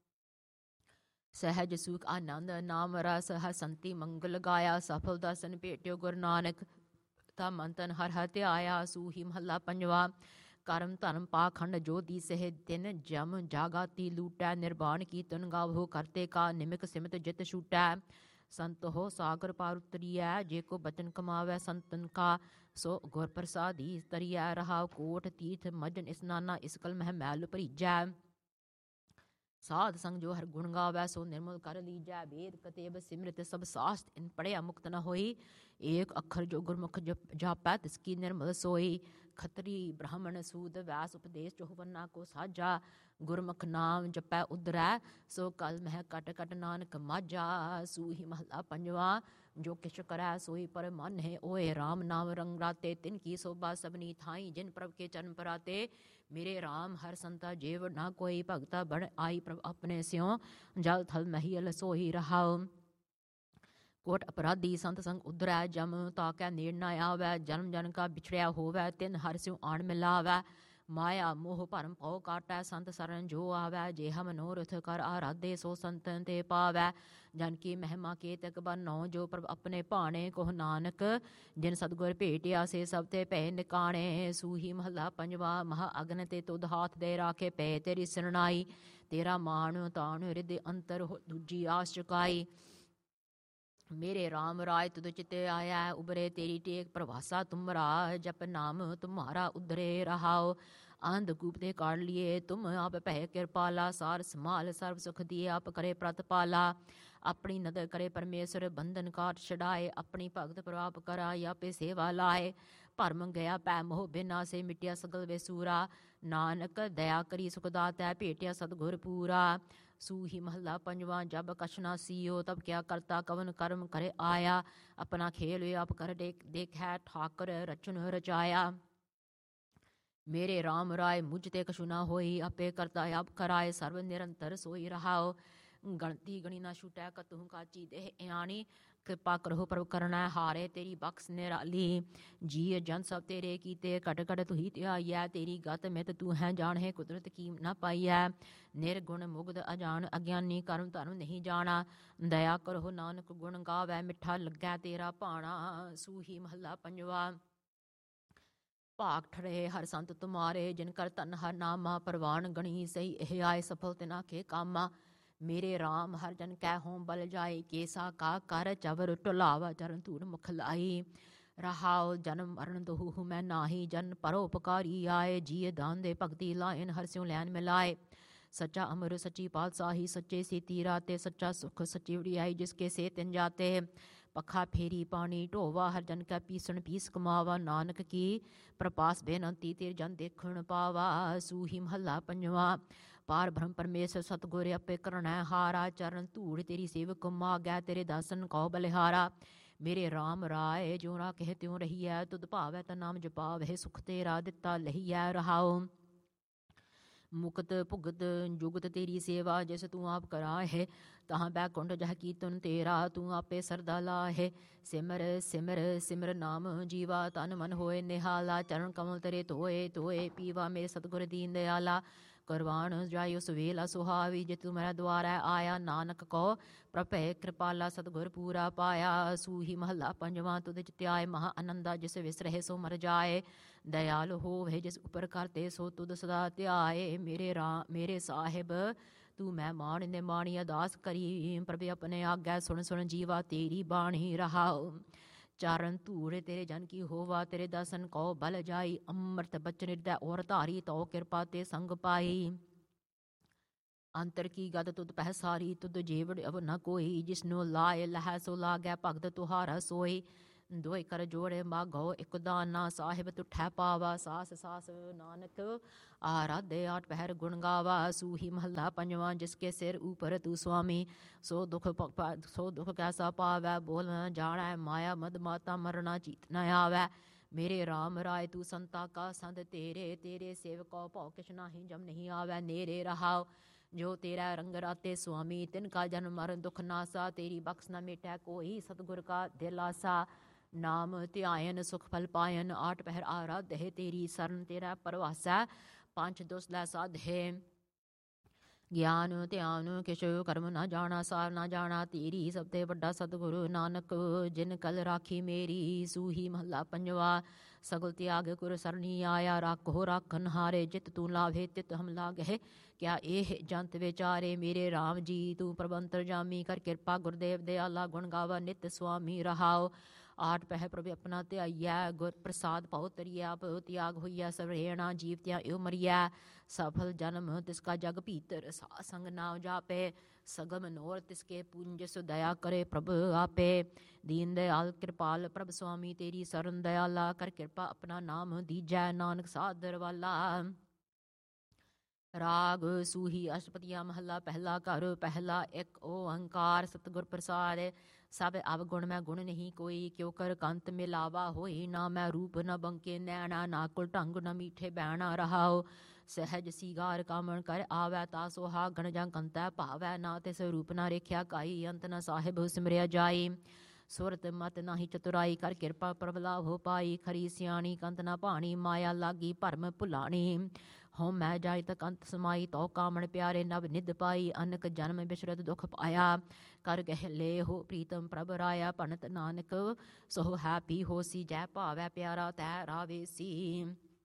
ਸਹਿਜ ਸੁਖ ਆਨੰਦ ਨਾਮ ਰਸ, ਹਰ ਸੰਤੀ ਮੰਗਲ ਗਾਇਆ। ਸਫਲ ਦਰਸ਼ਨ ਭੇਟਿਓ ਗੁਰੂ ਨਾਨਕ, ਤਾ ਮਨ ਤਨ ਹਰ ਹਰਿ ਧਿਆਇਆ। ਸੂਹੀ ਮਹੱਲਾ ਪੰਜਵਾ। ਕਰਮ ਧਰਮ ਪਾਖੰਡ ਜੋ ਦੀਸਹਿ, ਤਿਨ ਜਮ ਜਾਗਾਤੀ ਲੂਟੈ। ਨਿਰਵਾਣ ਕੀਰਤਨ ਗਾਵੋ, ਕਰਤੇ ਕਾ ਨਿਮਕ ਸਿਮਤ ਜਿਤ ਛੂਟੈ। ਸੰਤ ਹੋ ਸਾਗਰ ਪਾਰ ਉਤਰੀਐ, ਜੇ ਕੋ ਬਚਨ ਕਮਾਵੈ ਸੰਤਨ ਕਾ। ਸੋ ਗੁਰ ਪ੍ਰਸਾਦੀ ਤਰੀਐ, ਰਹਾਉ ਕੋਟ ਤੀਰਥ ਮਜਨ ਇਸਨਾਨਾ। ਇਸਕਲ ਮਹਿ ਮੈਲ ਭਰੀਜੈ। ਸਾਧ ਸੰਗ ਜੋ ਹਰ ਗੁਣ ਗਾਵੈ, ਸੋ ਨਿਰਮਲ ਕਰ ਲੀਜੈ। ਵੇਦ ਕਤੇਬ ਸਿਮਰਤ ਸਭ ਸਾਸਤ, ਇਨ ਪੜਿਆ ਮੁਕਤ ਨ ਹੋਈ। ਏਕ ਅੱਖਰ ਜੋ ਗੁਰਮੁਖ ਜਾਪੈ, ਤਿਸ ਕੀ ਨਿਰਮਲ ਸੋਈ। ਖੱਤਰੀ ਬ੍ਰਾਹਮਣ ਸੂਦ ਵੈਸ, ਉਪਦੇਸ਼ ਚਹੁਵੰਨਾ ਕੋ ਸਾਜਾ। ਗੁਰਮੁਖ ਨਾਮ ਜਪੈ ਉਧਰੈ, ਸੋ ਕਲ ਮਹਿ ਕਟ ਕਟ ਨਾਨਕ ਮਾਝਾ। ਸੂਹੀ ਮਹੱਲਾ ਪੰਜਵਾ। ਜੋ ਕਿਛ ਕਰੈ ਸੋਈ ਪਰ ਮਨ ਹੈ ਓਏ, ਰਾਮ ਨਾਮ ਰੰਗ ਰਾਤੇ। ਤਿਨ ਕੀ ਸੋਭਾ ਸਭਨੀ ਥਾਈ, ਜਿਨ ਪ੍ਰਭ ਕੇ ਚਰਨ ਪਰਾਤੇ। ਮੇਰੇ ਰਾਮ ਹਰ ਸੰਤਾ ਜੀਵ ਨਾ ਕੋਈ, ਭਗਤਾ ਬਣ ਆਈ ਪ੍ਰਭ ਆਪਣੇ ਸਿਉ। ਜਲ ਥਲ ਮਹੀਲ ਸੋਈ, ਰਹਾਉ ਕੋਟ ਅਪਰਾਧੀ ਸੰਤ ਸੰਗ ਉਧਰੈ। ਜਮ ਤਾਕੈ ਨੇੜ ਨਾ ਆਵੈ, ਜਨਮ ਜਨ ਕਾ ਵਿਛੜਿਆ ਹੋਵੈ। ਤਿਨ ਹਰਿ ਸਿਉ ਆਣ ਮਿਲਾਵੈ, ਮਾਇਆ ਮੋਹ ਭਰਮ ਭਉ ਕਾਟੈ। ਸੰਤ ਸਰਨ ਜੋ ਆਵੈ, ਜੇਹਾ ਮਨੋਰਥ ਕਰ ਆਰਾਧੇ। ਸੋ ਸੰਤਨ ਤੇ ਪਾਵੈ, ਜਨ ਕੀ ਮਹਿਮਾ ਕੇਤਕ ਬਰਨਉ। ਜੋ ਪ੍ਰਭ ਆਪਣੇ ਭਾਣੇ, ਕੋਹ ਨਾਨਕ ਜਿਨ ਸਤਿਗੁਰ ਭੇਟਿਆ। ਸੇ ਸਭ ਤੇ ਭੈ ਨਿਕਾਣੇ। ਸੂਹੀ ਮਹੱਲਾ ਪੰਜਵਾ। ਮਹਾ ਅਗਨ ਤੇ ਤੁਧ ਹਾਥ ਦੇ ਰਾਖੇ, ਪੈ ਤੇਰੀ ਸਰਣਾਈ। ਤੇਰਾ ਮਾਣ ਤਾਣ ਰਿਦ ਅੰਤਰ, ਦੂਜੀ ਆਸ ਚੁਕਾਈ। ਮੇਰੇ ਰਾਮ ਰਾਜ ਤੁਧ ਚਿਤੇ ਆਇਆ, ਉਬਰੇ ਤੇਰੀ ਟੇਕ ਪ੍ਰਵਾਸਾ ਤੁਮਰਾ। ਜਪ ਨਾਮ ਤੁਮਾਰਾ ਉਧਰੇ, ਰਹਾਓ ਅੰਧ ਕੂਪ ਤੇ ਕਾੜ ਲਿਏ। ਤੁਮ ਆਪ ਭੈ ਕਿਰਪਾਲਾ, ਸਾਰ ਸੰਭਾਲ ਸਰਬ ਸੁਖ ਦੀਏ। ਆਪ ਕਰੇ ਪ੍ਰਤਪਾਲਾ, ਆਪਣੀ ਨਦਰ ਕਰੇ ਪਰਮੇਸ਼ਰ। ਬੰਧਨ ਕਾਟ ਛਡਾਏ, ਆਪਣੀ ਭਗਤ ਪ੍ਰਾਪ ਕਰਾਈ। ਆਪੇ ਸੇਵਾ ਲਾਏ, ਭਰਮ ਗਿਆ ਪੈ ਮੋਹ ਬਿਨਾਸੇ। ਮਿਟਿਆ ਸਗਲ ਵੇਸੂਰਾ, ਨਾਨਕ ਦਇਆ ਕਰੀ ਸੁਖ ਦਾਤੈ। ਭੇਟਿਆ ਸਤਿਗੁਰ ਪੂਰਾ। ਸੂਹੀ ਮਹੱਲਾ ਪੰਜਵਾ। ਜਬ ਕਛ ਨਾ ਸੀਓ, ਤਬ ਕਿਆ ਕਰਤਾ ਕਵਨ ਕਰਮ ਕਰੇ ਆਇਆ। ਆਪਣਾ ਖੇਲ ਆਪ ਕਰ ਦੇਖੈ, ਠਾਕਰ ਰਚਨ ਰਚਾਇਆ। ਮੇਰੇ ਰਾਮ ਰਾਏ ਮੁਝ ਤੇ ਕਛੁ ਨਾ ਹੋਈ, ਆਪੇ ਕਰਤਾ ਆਪ ਕਰਾਏ। ਸਰਬ ਨਿਰੰਤਰ ਸੋਈ, ਰਹਾਓ ਗਣਤੀ ਗਣੀ ਨਾ ਛੁਟੈ ਕਤਹੁ ਕਾਚੀ ਦੇਹ ਇਆਣੀ। ਕਿਰਪਾ ਕਰੋ ਪ੍ਰਭ ਕਰਨਾ ਹਾਰੇ ਤੇਰੀ ਬਖਸ਼ ਨਿਰਾਲੀ। ਜੀ ਜਨ ਸਭ ਤੇਰੇ ਕੀਤੇ ਘਟ ਘਟ ਤੁਹੀ ਧਿਆਈਐ। ਤੇਰੀ ਗਤ ਮਿਤ ਤੂੰ ਹੈ ਜਾਣੇ ਕੁਦਰਤ ਕੀ ਨਾ ਪਾਈਐ। ਨਿਰਗੁਣ ਮੁਗਧ ਅਜਾਨ ਅਗਿਆਨੀ ਕਰਮ ਧਰਮ ਨਹੀਂ ਜਾਣਾ। ਦਇਆ ਕਰੋ ਨਾਨਕ ਗੁਣ ਗਾਵੈ ਮਿੱਠਾ ਲੱਗੈ ਤੇਰਾ ਭਾਣਾ। ਸੂਹੀ ਮਹੱਲਾ ਪੰਜਵਾ। ਭਾਗ ਠਰੇ ਹਰ ਸੰਤ ਤੁਮਾਰੇ ਜਿਨ ਕਰ ਧਨ ਹਰ ਨਾਮਾ। ਪ੍ਰਵਾਨ ਗਣੀ ਸਹੀ ਇਹ ਆਏ ਸਫਲ ਤਿਨਾ ਕੇ ਕਾਮਾ। ਮੇਰੇ ਰਾਮ ਹਰ ਜਨ ਕੈ ਹੋਮ ਬਲ ਜਾਏ। ਕੇਸਾ ਕਾ ਕਰ ਚਵਰ ਢੁਲਾਵਾ ਚਰਨ ਧੂੜ ਮੁਖ ਲਾਈ। ਰਹਾਉ ਜਨਮ ਮਰਨ ਦੋਹੂ ਮੈਂ ਨਾਹੀ। ਜਨ ਪਰਉਪਕਾਰੀ ਆਏ। ਜੀਏ ਦਾਨ ਦੇ ਭਗਤੀ ਲਾਇਨ ਹਰ ਸਿਉ ਲੈਨ ਮਿਲਾਏ। ਸੱਚਾ ਅਮਰ ਸੱਚੀ ਪਾਤਸ਼ਾਹੀ ਸੱਚੇ ਸੀਤੀ ਰਾਤੇ। ਸੱਚਾ ਸੁਖ ਸੱਚੀ ਵਡਿਆਈ ਜਿਸਕੇ ਸੇ ਤਿਨ ਜਾਤੇ। ਪੱਖਾ ਫੇਰੀ ਪਾਣੀ ਢੋਵਾ ਹਰ ਜਨ ਕੈ ਪੀਸਣ ਪੀਸ ਕਮਾਵਾ। ਨਾਨਕ ਕੀ ਪ੍ਰਪਾਸ ਬੇਨੰਤੀ ਤੇਰ ਜਨ ਦੇਖਣ ਪਾਵਾ। ਸੂਹੀ ਮਹੱਲਾ ਪੰਜਵਾ। ਪਾਰ ਬ੍ਰਹਮ ਪਰਮੇਸ਼ਰ ਸਤਿਗੁਰ ਆਪੇ ਕਰਣੈ ਹਾਰਾ। ਚਰਨ ਧੂੜ ਤੇਰੀ ਸੇਵਕ ਮਾਗੈ ਤੇਰੇ ਦਾਸਨ ਕਉ ਬਲਿਹਾਰਾ। ਮੇਰੇ ਰਾਮ ਰਾਏ ਜਿਉ ਰਾ ਕਹਿ ਤਿਉ ਰਹੀਐ। ਤੁਧ ਭਾਵੈ ਤਾ ਨਾਮ ਜਪਾਵਹਿ ਸੁਖ ਤੇਰਾ ਦਿੱਤਾ ਲਹੀਐ। ਰਹਾਉ ਮੁਕਤ ਭੁਗਤ ਜੁਗਤ ਤੇਰੀ ਸੇਵਾ। ਜਿਸ ਤੂੰ ਆਪ ਕਰਾਹੇ ਤਹਾਂ ਬੈਕੁੰਠ ਜਹ ਕੀਰਤਨ ਤੇਰਾ। ਤੂੰ ਆਪੇ ਸਰਦਾ ਲਾਹੇ ਸਿਮਰ ਸਿਮਰ ਸਿਮਰ ਨਾਮ ਜੀਵਾ। ਤਨ ਮਨ ਹੋਏ ਨਿਹਾਲਾ ਚਰਨ ਕਮਲ ਤੇਰੇ ਧੋਏ ਧੋਏ ਪੀਵਾ। ਮੇਰੇ ਸਤਿਗੁਰ ਦੀਨ ਦਿਆਲਾ ਕਰਵਾਣ ਜਾਇਓ ਸੁਵੇਲਾ ਸੁਹਾਵੀ। ਜੇ ਤੂੰ ਮੇਰਾ ਦੁਆਰੈ ਆਇਆ ਨਾਨਕ ਕੋ ਪ੍ਰਭੇ ਕਿਰਪਾਲਾ ਸਤਿਗੁਰ ਪੂਰਾ ਪਾਇਆ। ਸੂਹੀ ਮਹੱਲਾ ਪੰਜਵਾ। ਤੁਧ ਚਿਤਿਆਏ ਮਹਾ ਆਨੰਦਾ ਜਿਸ ਵਿਸਰਹਿ ਸੋ ਮਰ ਜਾਏ। ਦਇਆਲ ਹੋਵੇ ਜਿਸ ਉਪਰ ਕਰਤੇ ਸੋ ਤੁਧ ਸਦਾ ਧਿਆਏ। ਮੇਰੇ ਸਾਹਿਬ ਤੂੰ ਮਹਿਮਾਨ ਨਿਮਾਣੀ ਅਦਾਸ ਕਰੀ। ਪ੍ਰਭ ਆਪਣੇ ਆਗੈ ਸੁਣ ਸੁਣ ਜੀਵਾ ਤੇਰੀ ਬਾਣੀ। ਰਹਾਉ ਚਾਰਨ ਧੂੜ ਤੇਰੇ ਜਨ ਕੀ ਹੋਵਾ। ਤੇਰੇ ਦਰਸ਼ਨ ਕਉ ਬਲ ਜਾਈ। ਅੰਮ੍ਰਿਤ ਬਚਨ ਹਿਰਦੈ ਔਰ ਧਾਰੀ ਤਉ ਕਿਰਪਾ ਤੇ ਸੰਗ ਪਾਈ। ਅੰਤਰ ਕੀ ਗਤ ਤੁਧ ਪਹਿ ਸਾਰੀ ਤੁਧ ਜੇਵੜ ਅਵ ਨ ਕੋਈ। ਜਿਸਨੂੰ ਲਾਏ ਲਹੈ ਸੋ ਲਾਗੈ ਭਗਤ ਤੁਹਾਰਾ ਸੋਈ। ਦੋਇ ਕਰ ਜੋੜੇ ਮਾਗੋ ਇਕ ਦਾਨਾ। ਸਾਹਿਬ ਤੁਠੈ ਪਾਵਾ ਸਾਸ ਸਾਸ ਨਾਨਕ ਆਰਾਧੇ ਆਠ ਪਹਿਰ ਗੁਣ ਗਾਵਾ। ਸੂਹੀ ਮਹੱਲਾ ਪੰਜਵਾ। ਜਿਸਕੇ ਸਿਰ ਉਪਰ ਤੂੰ ਸੁਆਮੀ ਸੋ ਦੁਖ ਕੈਸਾ ਪਾਵੈ। ਬੋਲ ਨ ਜਾਣੈ ਮਾਇਆ ਮਦ ਮਾਤਾ ਮਰਨਾ ਚੀਤ ਨ ਆਵੈ। ਮੇਰੇ ਰਾਮ ਰਾਏ ਤੂੰ ਸੰਤਾ ਕਾ ਸੰਤ ਤੇਰੇ। ਤੇਰੇ ਸੇਵਕੋ ਭਉ ਕਿਛ ਨਾਹੀ ਜਮ ਨਹੀਂ ਆਵੈ ਨੇਰੇ। ਰਹਾਉ ਜੋ ਤੇਰਾ ਰੰਗ ਰਾਤੇ ਸੁਆਮੀ ਤਿਨ ਕਾ ਜਨਮ ਮਰਨ ਦੁਖ ਨਾਸਾ। ਤੇਰੀ ਬਖਸ਼ ਨ ਮੇਟੈ ਕੋਈ ਸਤਿਗੁਰ ਕਾ ਦਿਲ ਆਸਾ। ਨਾਮ ਧਿਆਇਨ ਸੁਖ ਫਲ ਪਾਇਨ ਆਠ ਪਹਿਰ ਆਰਾਧੇ ਤੇਰੀ ਸਰਨ ਤੇਰਾ ਪਰਵਾਸੈ। ਪੰਜ ਦੁਸ ਲੈ ਸਾਧੇ ਗਿਆਨ ਧਿਆਨ ਕਿਛ ਕਰਮ ਨਾ ਜਾਣਾ। ਸਾਰ ਨਾ ਜਾਣਾ ਤੇਰੀ ਸਭ ਤੇ ਵੱਡਾ ਸਤਿਗੁਰੂ ਨਾਨਕ ਜਿਨ ਕਲ ਰਾਖੀ ਮੇਰੀ। ਸੂਹੀ ਮਹੱਲਾ ਪੰਜਵਾ। ਸਗਲ ਤਿਆਗ ਗੁਰ ਸਰਣੀ ਆਇਆ। ਰਾਖੋ ਰਾਖਨ ਹਾਰੇ ਜਿਤ ਤੂੰ ਲਾਭੇ ਤਿਤ ਹਮ ਲਾਗਹਿ। ਕਿਆ ਇਹ ਜੰਤ ਵਿਚਾਰੇ। ਮੇਰੇ ਰਾਮ ਜੀ ਤੂੰ ਪ੍ਰਬੰਤਰ ਜਾਮੀ ਕਰ ਕਿਰਪਾ। ਗੁਰਦੇਵ ਦਿਆਲਾ ਗੁਣ ਗਾਵਾ ਨਿਤ ਸੁਆਮੀ। ਰਹਾਉ ਆਠ ਪਹਿ ਪ੍ਰਭ ਆਪਣਾ ਧਿਆਈਐ। ਗੁਰ ਪ੍ਰਸਾਦ ਭਉ ਤਰੀਐ ਆਪ ਤਿਆਗ ਹੋਈਐ। ਸਵਰੇਣਾ ਜੀਵ ਤਿਆ ਇਉ ਮਰੀਐ। ਸਫਲ ਜਨਮ ਤਿਸਕਾ ਜਗ ਭੀਤਰ ਸਾਧ ਸੰਗ ਨਾਮ ਜਾਪੇ। ਸਗਲ ਮਨੋਰ ਤਿਸਕੇ ਪੁੰਜ ਸੋ ਦਇਆ ਕਰੇ ਪ੍ਰਭ ਆਪੇ। ਦੀਨ ਦਿਆਲ ਕਿਰਪਾਲ ਪ੍ਰਭ ਸੁਆਮੀ ਤੇਰੀ ਸਰਨ ਦਿਆਲਾ। ਕਰ ਕਿਰਪਾ ਆਪਣਾ ਨਾਮ ਦੀਜੈ ਨਾਨਕ ਸਾਦਰ ਵਾਲਾ। ਰਾਗ ਸੂਹੀ ਅਸ਼ਟਪਦੀਆ ਮਹੱਲਾ ਪਹਿਲਾ। ਘਰ ਪਹਿਲਾ ਇੱਕ ਓੰਕਾਰ ਸਤਿਗੁਰ ਪ੍ਰਸਾਦ। ਸਭ ਅਵਗੁਣ ਮੈਂ ਗੁਣ ਨਹੀਂ ਕੋਈ। ਕਿਉ ਕਰ ਕੰਤ ਮਿਲਾਵਾ ਹੋਈ। ਨਾ ਮੈਂ ਰੂਪ ਨ ਬੰਕੇ ਨੈਣਾ। ਨਾ ਕੁਲ ਢੰਗ ਨ ਮੀਠੇ ਬੈਣਾ। ਰਹਾਉ ਸਹਿਜ ਸੀਗਾਰ ਕਾਮਣ ਕਰ ਆਵੈ। ਤਾ ਸੁਹਾਗਣ ਜਾਂ ਕੰਤੈ ਭਾਵੈ। ਨਾ ਤਿਸ ਰੂਪ ਨਾ ਰੇਖਿਆ ਕਾਈ। ਅੰਤ ਨ ਸਾਹਿਬ ਸਿਮਰਿਆ ਜਾਈ। ਸੁਰਤ ਮਤ ਨਾਹੀ ਚਤੁਰਾਈ। ਕਰ ਕਿਰਪਾ ਪ੍ਰਭ ਲਾਭੋ ਪਾਈ। ਖਰੀ ਸਿਆਣੀ ਕੰਤ ਨਾ ਭਾਣੀ। ਮਾਇਆ ਲਾਗੀ ਭਰਮ ਭੁਲਾਣੀ। ਹੋਂ ਮੈਂ ਜਾਇ ਤਕ ਅੰਤ ਸਮਾਈ। ਤਉ ਕਾਮਣ ਪਿਆਰੇ ਨਵ ਨਿਧ ਪਾਈ। ਅਨਕ ਜਨਮ ਬਿਸ਼ਰਤ ਦੁਖ ਪਾਇਆ। ਕਰ ਗਹਿ ਲੈ ਹੋ ਪ੍ਰੀਤਮ ਪ੍ਰਭ ਰਾਇਆ। ਭਣਤ ਨਾਨਕ ਸੋ ਹੈ ਪੀ ਹੋਸੀ। ਜੈ ਭਾਵੈ ਪਿਆਰਾ ਤੈ ਰਾਵੇਸੀ।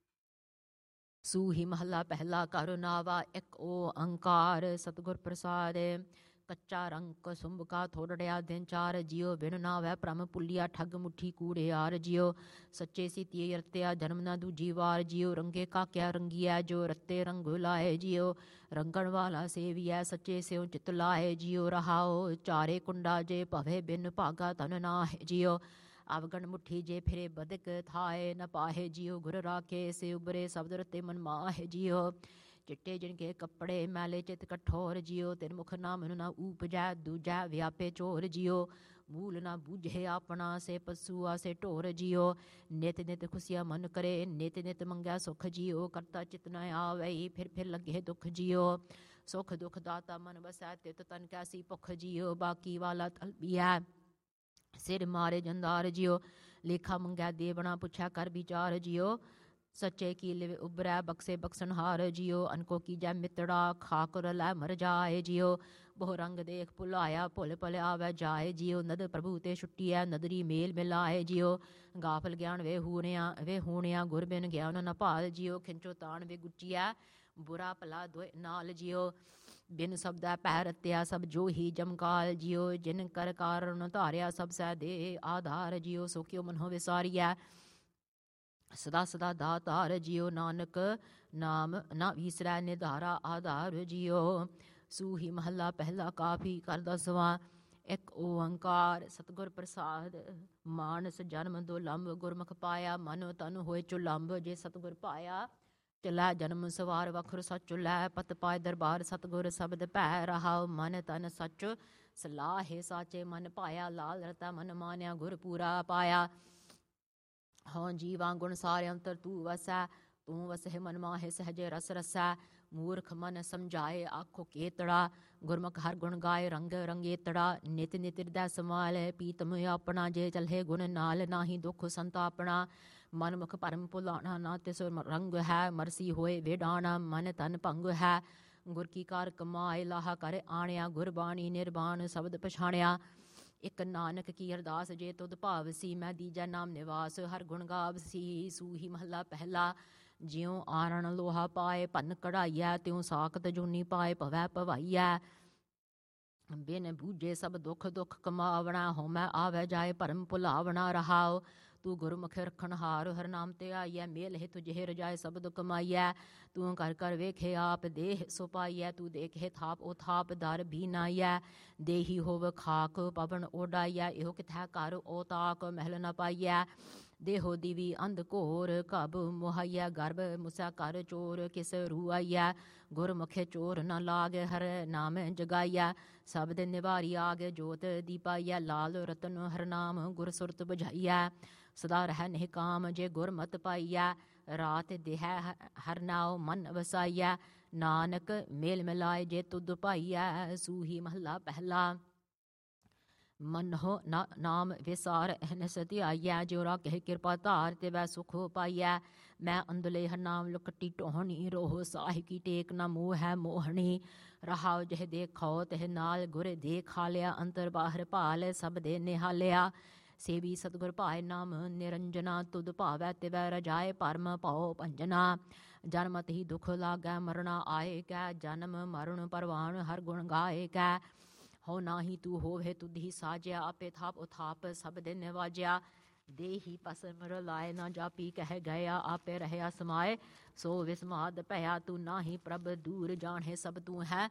ਸੂਹੀ ਮਹੱਲਾ ਪਹਿਲਾ। ਘਰ ਨਾਵਾ ਇੱਕ ਓੰਕਾਰ ਸਤਿਗੁਰ ਪ੍ਰਸਾਦ। ਕੱਚਾ ਰੰਗ ਸੁੰਭ ਕਾ ਥੋੜੜਿਆ ਦਿਨ ਚਾਰ। ਜਿਉ ਬਿਨ ਨਾਵੈ ਭ੍ਰਮ ਭੁੱਲਿਆ ਠੱਗ ਮੁੱਠੀ ਕੂੜਿਆਰ। ਜਿਉ ਸੱਚੇ ਸੀਤੀਏ ਰਤਿਆ ਜਨਮ ਨਾ ਦੂਜੀ ਵਾਰ। ਜਿਉ ਰੰਗੇ ਕਾਕਿਆ ਰੰਗੀਐ ਜੋ ਰਤੇ ਰੰਗ ਲਾਏ। ਜਿਉ ਰੰਗਣ ਵਾਲਾ ਸੇਵੀਐ ਸੱਚੇ ਸਿਉ ਚਿਤ ਲਾਏ। ਜਿਉ ਰਹਾਉ ਚਾਰੇ ਕੁੰਡਾ ਜੇ ਭਵੇ ਬਿਨ ਭਾਗਾ ਤਨ ਨਾਹਿ। ਜਿਉ ਅਵਗਣ ਮੁੱਠੀ ਜੇ ਫਿਰੇ ਬਦਕ ਥਾਏ ਨ ਪਾਹੇ। ਜਿਉ ਗੁਰ ਰਾਖੇ ਸੇ ਉਬਰੇ ਸ਼ਬਦ ਰਤੇ ਮਨ ਮਾਹੇ। ਜਿਉ ਚਿੱਟੇ ਜਿਨਕੇ ਕੱਪੜੇ ਮੈਲੇ ਚਿਤ ਕਠੋਰ। ਜਿਉ ਤਿਨ ਮੁਖ ਨਾਮ ਨਾ ਊਪਜੈ ਦੂਜੈ ਵਿਆਪੇ ਚੋਰ। ਜਿਉ ਮੂਲ ਨਾ ਬੂਝੇ ਆਪਣਾ ਸੇ ਪਸੂਆ ਸੇ ਢੋਰ। ਜਿਉ ਨਿਤ ਨਿਤ ਖੁਸ਼ੀਆ ਮਨ ਕਰੇ ਨਿਤ ਨਿਤ ਮੰਗਿਆ ਸੁਖ। ਜਿਉ ਕਰਤਾ ਚਿਤ ਨ ਆਵਈ ਫਿਰ ਲੱਗੇ ਦੁਖ। ਜਿਉ ਸੁਖ ਦੁਖ ਦਾਤਾ ਮਨ ਵਸੈ ਤਿਤ ਤਨ ਕੈਸੀ ਭੁੱਖ ਜਿਉ ਬਾਕੀ ਵਾਲਾ ਤਲਬੀਐ ਸਿਰ ਮਾਰੇ ਜੰਦਾਰ ਜਿਉ ਲੇਖਾ ਮੰਗੈ ਦੇਵਣਾ ਪੁੱਛਿਆ ਕਰ ਵਿਚਾਰ ਜਿਉ ਸੱਚੇ ਕੀ ਲਿਵ ਉਬਰੈ ਬਖਸ਼ੇ ਬਖਸ਼ਨਹਾਰ ਜਿਉ ਅਨਕੋ ਕੀਜੈ ਮਿੱਤੜਾ ਖਾਕੁਰ ਲੈ ਮਰ ਜਾਏ ਜਿਉ ਬਹੁ ਰੰਗ ਦੇਖ ਭੁਲਾਇਆ ਭੁੱਲ ਭੁਲ ਆਵੈ ਜਾਏ ਜਿਉ ਨਦ ਪ੍ਰਭੂ ਤੇ ਛੁੱਟੀਐ ਨਦਰੀ ਮੇਲ ਮਿਲਾਏ ਜਿਉ ਗਾਫਲ ਗਿਆਨ ਵੇ ਹੂਣਿਆ ਗੁਰ ਬਿਨ ਗਿਆਨ ਨ ਭਾਲ ਜਿਉ ਖਿੰਚੋ ਤਾਣ ਵੇ ਗੁੱਚੀਐ ਬੁਰਾ ਭਲਾ ਦੋਇ ਨਾਲ ਜਿਉ ਬਿਨ ਸਬਦੈ ਪੈ ਰਤਿਆ ਸਭ ਜੋ ਹੀ ਜਮਕਾਲ ਜਿਉ ਜਿਨ ਕਰ ਕਾਰਨ ਧਾਰਿਆ ਸਭ ਸੈ ਦੇ ਆਧਾਰ ਜਿਉ ਸੋ ਕਿਉ ਮਨੋ ਵਿਸਾਰੀਐ ਸਦਾ ਸਦਾ ਦਾਤਾਰ ਜਿਉ ਨਾਨਕ ਨਾਮ ਨਾ ਵਿਸਰੈ ਨਿਧਾਰਾ ਆਧਾਰ ਜਿਉ ਸੂਹੀ ਮਹੱਲਾ ਪਹਿਲਾ ਕਾਫੀ ਕਰ ਦਸਵਾਂ ਇੱਕ ਓੰਕਾਰ ਸਤਿਗੁਰ ਪ੍ਰਸਾਦ ਮਾਨਸ ਜਨਮ ਦੁਲੰਭ ਗੁਰਮੁਖ ਪਾਇਆ ਮਨ ਤਨ ਹੋਏ ਚੁਲੰਭ ਜੇ ਸਤਿਗੁਰ ਪਾਇਆ ਚਲੈ ਜਨਮ ਸਵਾਰ ਵਖਰ ਸਚ ਲੈ ਪਤ ਪਾਏ ਦਰਬਾਰ ਸਤਿਗੁਰ ਸ਼ਬਦ ਭੈ ਰਹਾਉ ਮਨ ਤਨ ਸਚ ਸਲਾਹੇ ਸਾਚੇ ਮਨ ਪਾਇਆ ਲਾਲ ਰਤਾ ਮਨ ਮਾਨਿਆ ਗੁਰ ਪੂਰਾ ਪਾਇਆ ਹਉ ਜੀਵਾਂ ਗੁਣ ਸਾਰੇ ਅੰਤਰ ਤੂੰ ਵਸੈ ਤੂੰ ਵਸਹਿ ਮਨ ਮਾਹੇ ਸਹਜੇ ਰਸ ਰਸੈ ਮੂਰਖ ਮਨ ਸਮਝਾਏ ਆਖੋ ਕੇਤੜਾ ਗੁਰਮੁਖ ਹਰ ਗੁਣ ਗਾਏ ਰੰਗ ਰੰਗੇਤੜਾ ਨਿਤ ਨਿਤ ਹਿਰਦੈ ਸਮਾਲੇ ਪੀਤਮ ਆਪਣਾ ਜੇ ਚਲਹਿ ਗੁਣ ਨਾਲ ਨਾਹੀ ਦੁਖ ਸੰਤਾਪਣਾ ਮਨ ਮੁਖ ਭਰਮ ਭੁਲਾਣਾ ਨਾ ਤਿਸ ਰੰਗ ਹੈ ਮਰਸੀ ਹੋਏ ਵੇਡਾਣਾ ਮਨ ਤਨ ਭੰਗ ਹੈ ਗੁਰ ਕੀ ਕਾਰ ਕਮਾਏ ਲਾਹਾ ਕਰ ਆਣਿਆ ਗੁਰਬਾਣੀ ਨਿਰਬਾਣ ਸ਼ਬਦ ਪਛਾਣਿਆ ਇੱਕ ਨਾਨਕ ਕੀ ਅਰਦਾਸ ਜੇ ਤੁਧ ਭਾਵਸੀ ਮੈਂ ਦੀਜਾ ਨਾਮ ਨਿਵਾਸ ਹਰ ਗੁਣ ਗਾਵਸੀ ਸੂਹੀ ਮਹੱਲਾ ਪਹਿਲਾ ਜਿਉ ਆਰਣ ਲੋਹਾ ਪਾਏ ਭੰਨ ਕਢਾਈਐ ਤਿਉ ਸਾਖਤ ਜੂਨੀ ਪਾਏ ਭਵੈ ਭਵਾਈਐ ਬਿਨ ਬੂਝੇ ਸਭ ਦੁਖ ਦੁਖ ਕਮਾਵਣਾ ਹੋਮੈ ਆਵੈ ਜਾਏ ਭਰਮ ਭੁਲਾਵਣਾ ਰਹਾਉ ਤੂੰ ਗੁਰਮੁਖ ਰਖਣ ਹਾਰ ਹਰ ਨਾਮ ਤੇ ਆਈਐ ਮੇਲ ਹੈ ਤੁਝੇ ਰਜਾਏ ਸਬਦ ਕਮਾਈਐ ਤੂੰ ਕਰ ਕਰ ਵੇਖੇ ਆਪ ਦੇਹ ਸੋ ਪਾਈਐ ਤੂੰ ਦੇਖੇ ਥਾਪ ਉਹ ਥਾਪ ਦਰ ਵੀ ਨਾਈਐ ਦੇਹੀ ਹੋਵ ਖਾਕ ਪਵਨ ਓਡਾਈਐ ਇਹੋ ਕਿਥੈ ਕਰ ਉਹ ਤਾਕ ਮਹਿਲ ਨ ਪਾਈਐ ਦੇਹੋ ਦੀਵੀ ਅੰਧ ਘੋਰ ਕਬ ਮੁਹਾਈਐ ਗਰਭ ਮੁਸਾ ਕਰ ਚੋਰ ਕਿਸ ਰੂ ਆਈਐ ਗੁਰਮੁਖੇ ਚੋਰ ਨ ਲਾਗ ਹਰ ਨਾਮ ਜਗਾਈਐ ਸਬਦ ਨਿਵਾਰੀ ਆਗੇ ਜੋਤ ਦੀਪਾਈਐ ਲਾਲ ਰਤਨ ਹਰ ਨਾਮ ਗੁਰ ਸੁਰਤ ਬੁਝਾਈਐ ਸਦਾ ਰਹਿ ਨਿਹ ਕਾਮ ਜੇ ਗੁਰਮਤਿ ਪਾਈਐ ਰਾਤ ਦੇਹ ਹਰ ਨਾਉ ਮਨ ਵਸਾਈਐ ਨਾਨਕ ਮੇਲ ਮਿਲਾਏ ਜੇ ਤੁਧ ਭਾਈਐ ਸੂਹੀ ਮਹੱਲਾ ਪਹਿਲਾ ਮਨੋ ਨਾਮ ਵਿਸਾਰ ਅਹਨਸ ਧਿਆਈਐ ਜਿਉ ਰਾਖੇ ਕਿਰਪਾ ਧਾਰ ਤੇ ਵੈ ਸੁਖ ਪਾਈਐ ਮੈਂ ਅੰਦਲੇ ਹਰ ਨਾਮ ਲੁਕਟੀ ਟੋਹਣੀ ਰੋਹ ਸਾਹਿ ਕੀ ਟੇਕ ਨਾ ਮੋਹ ਹੈ ਮੋਹਣੀ ਰਹਾਉ ਜਿਹ ਦੇਖੋ ਤਿਹ ਨਾਲ ਗੁਰ ਦੇਖ ਹਾਲਿਆ ਅੰਤਰ ਬਾਹਰ ਭਾਲ ਸਭ ਦੇ ਨਿਹਾਲਿਆ ਸੇਵੀ ਸਤਿਗੁਰ ਭਾਏ ਨਾਮ ਨਿਰੰਜਨਾ ਤੁਧ ਭਾਵੈ ਤਿਵੈ ਰਜਾਏ ਭਰਮ ਭਉ ਭੰਜਨਾ ਜਨਮਤ ਹੀ ਦੁਖ ਲਾਗੈ ਮਰਣਾ ਆਏ ਕੈ ਜਨਮ ਮਰਨ ਪਰਵਾਨ ਹਰ ਗੁਣ ਗਾਏ ਕੈ ਹੋ ਨਾਹੀ ਤੂੰ ਹੋਵੇ ਤੁਧ ਹੀ ਸਾਜਿਆ ਆਪੇ ਥਾਪ ਉਥਾਪ ਸਭ ਦੇ ਨਿਵਾਜਿਆ ਦੇਹੀ ਪਸਮਰ ਲਾਏ ਨਾ ਜਾਪੀ ਕਹਿ ਗਿਆ ਆਪੇ ਰਹਿਆ ਸਮਾਏ ਸੋ ਵਿਸਮਾਦ ਭਇਆ ਤੂੰ ਨਾਹੀ ਪ੍ਰਭ ਦੂਰ ਜਾਣੇ ਸਭ ਤੂੰ ਹੈ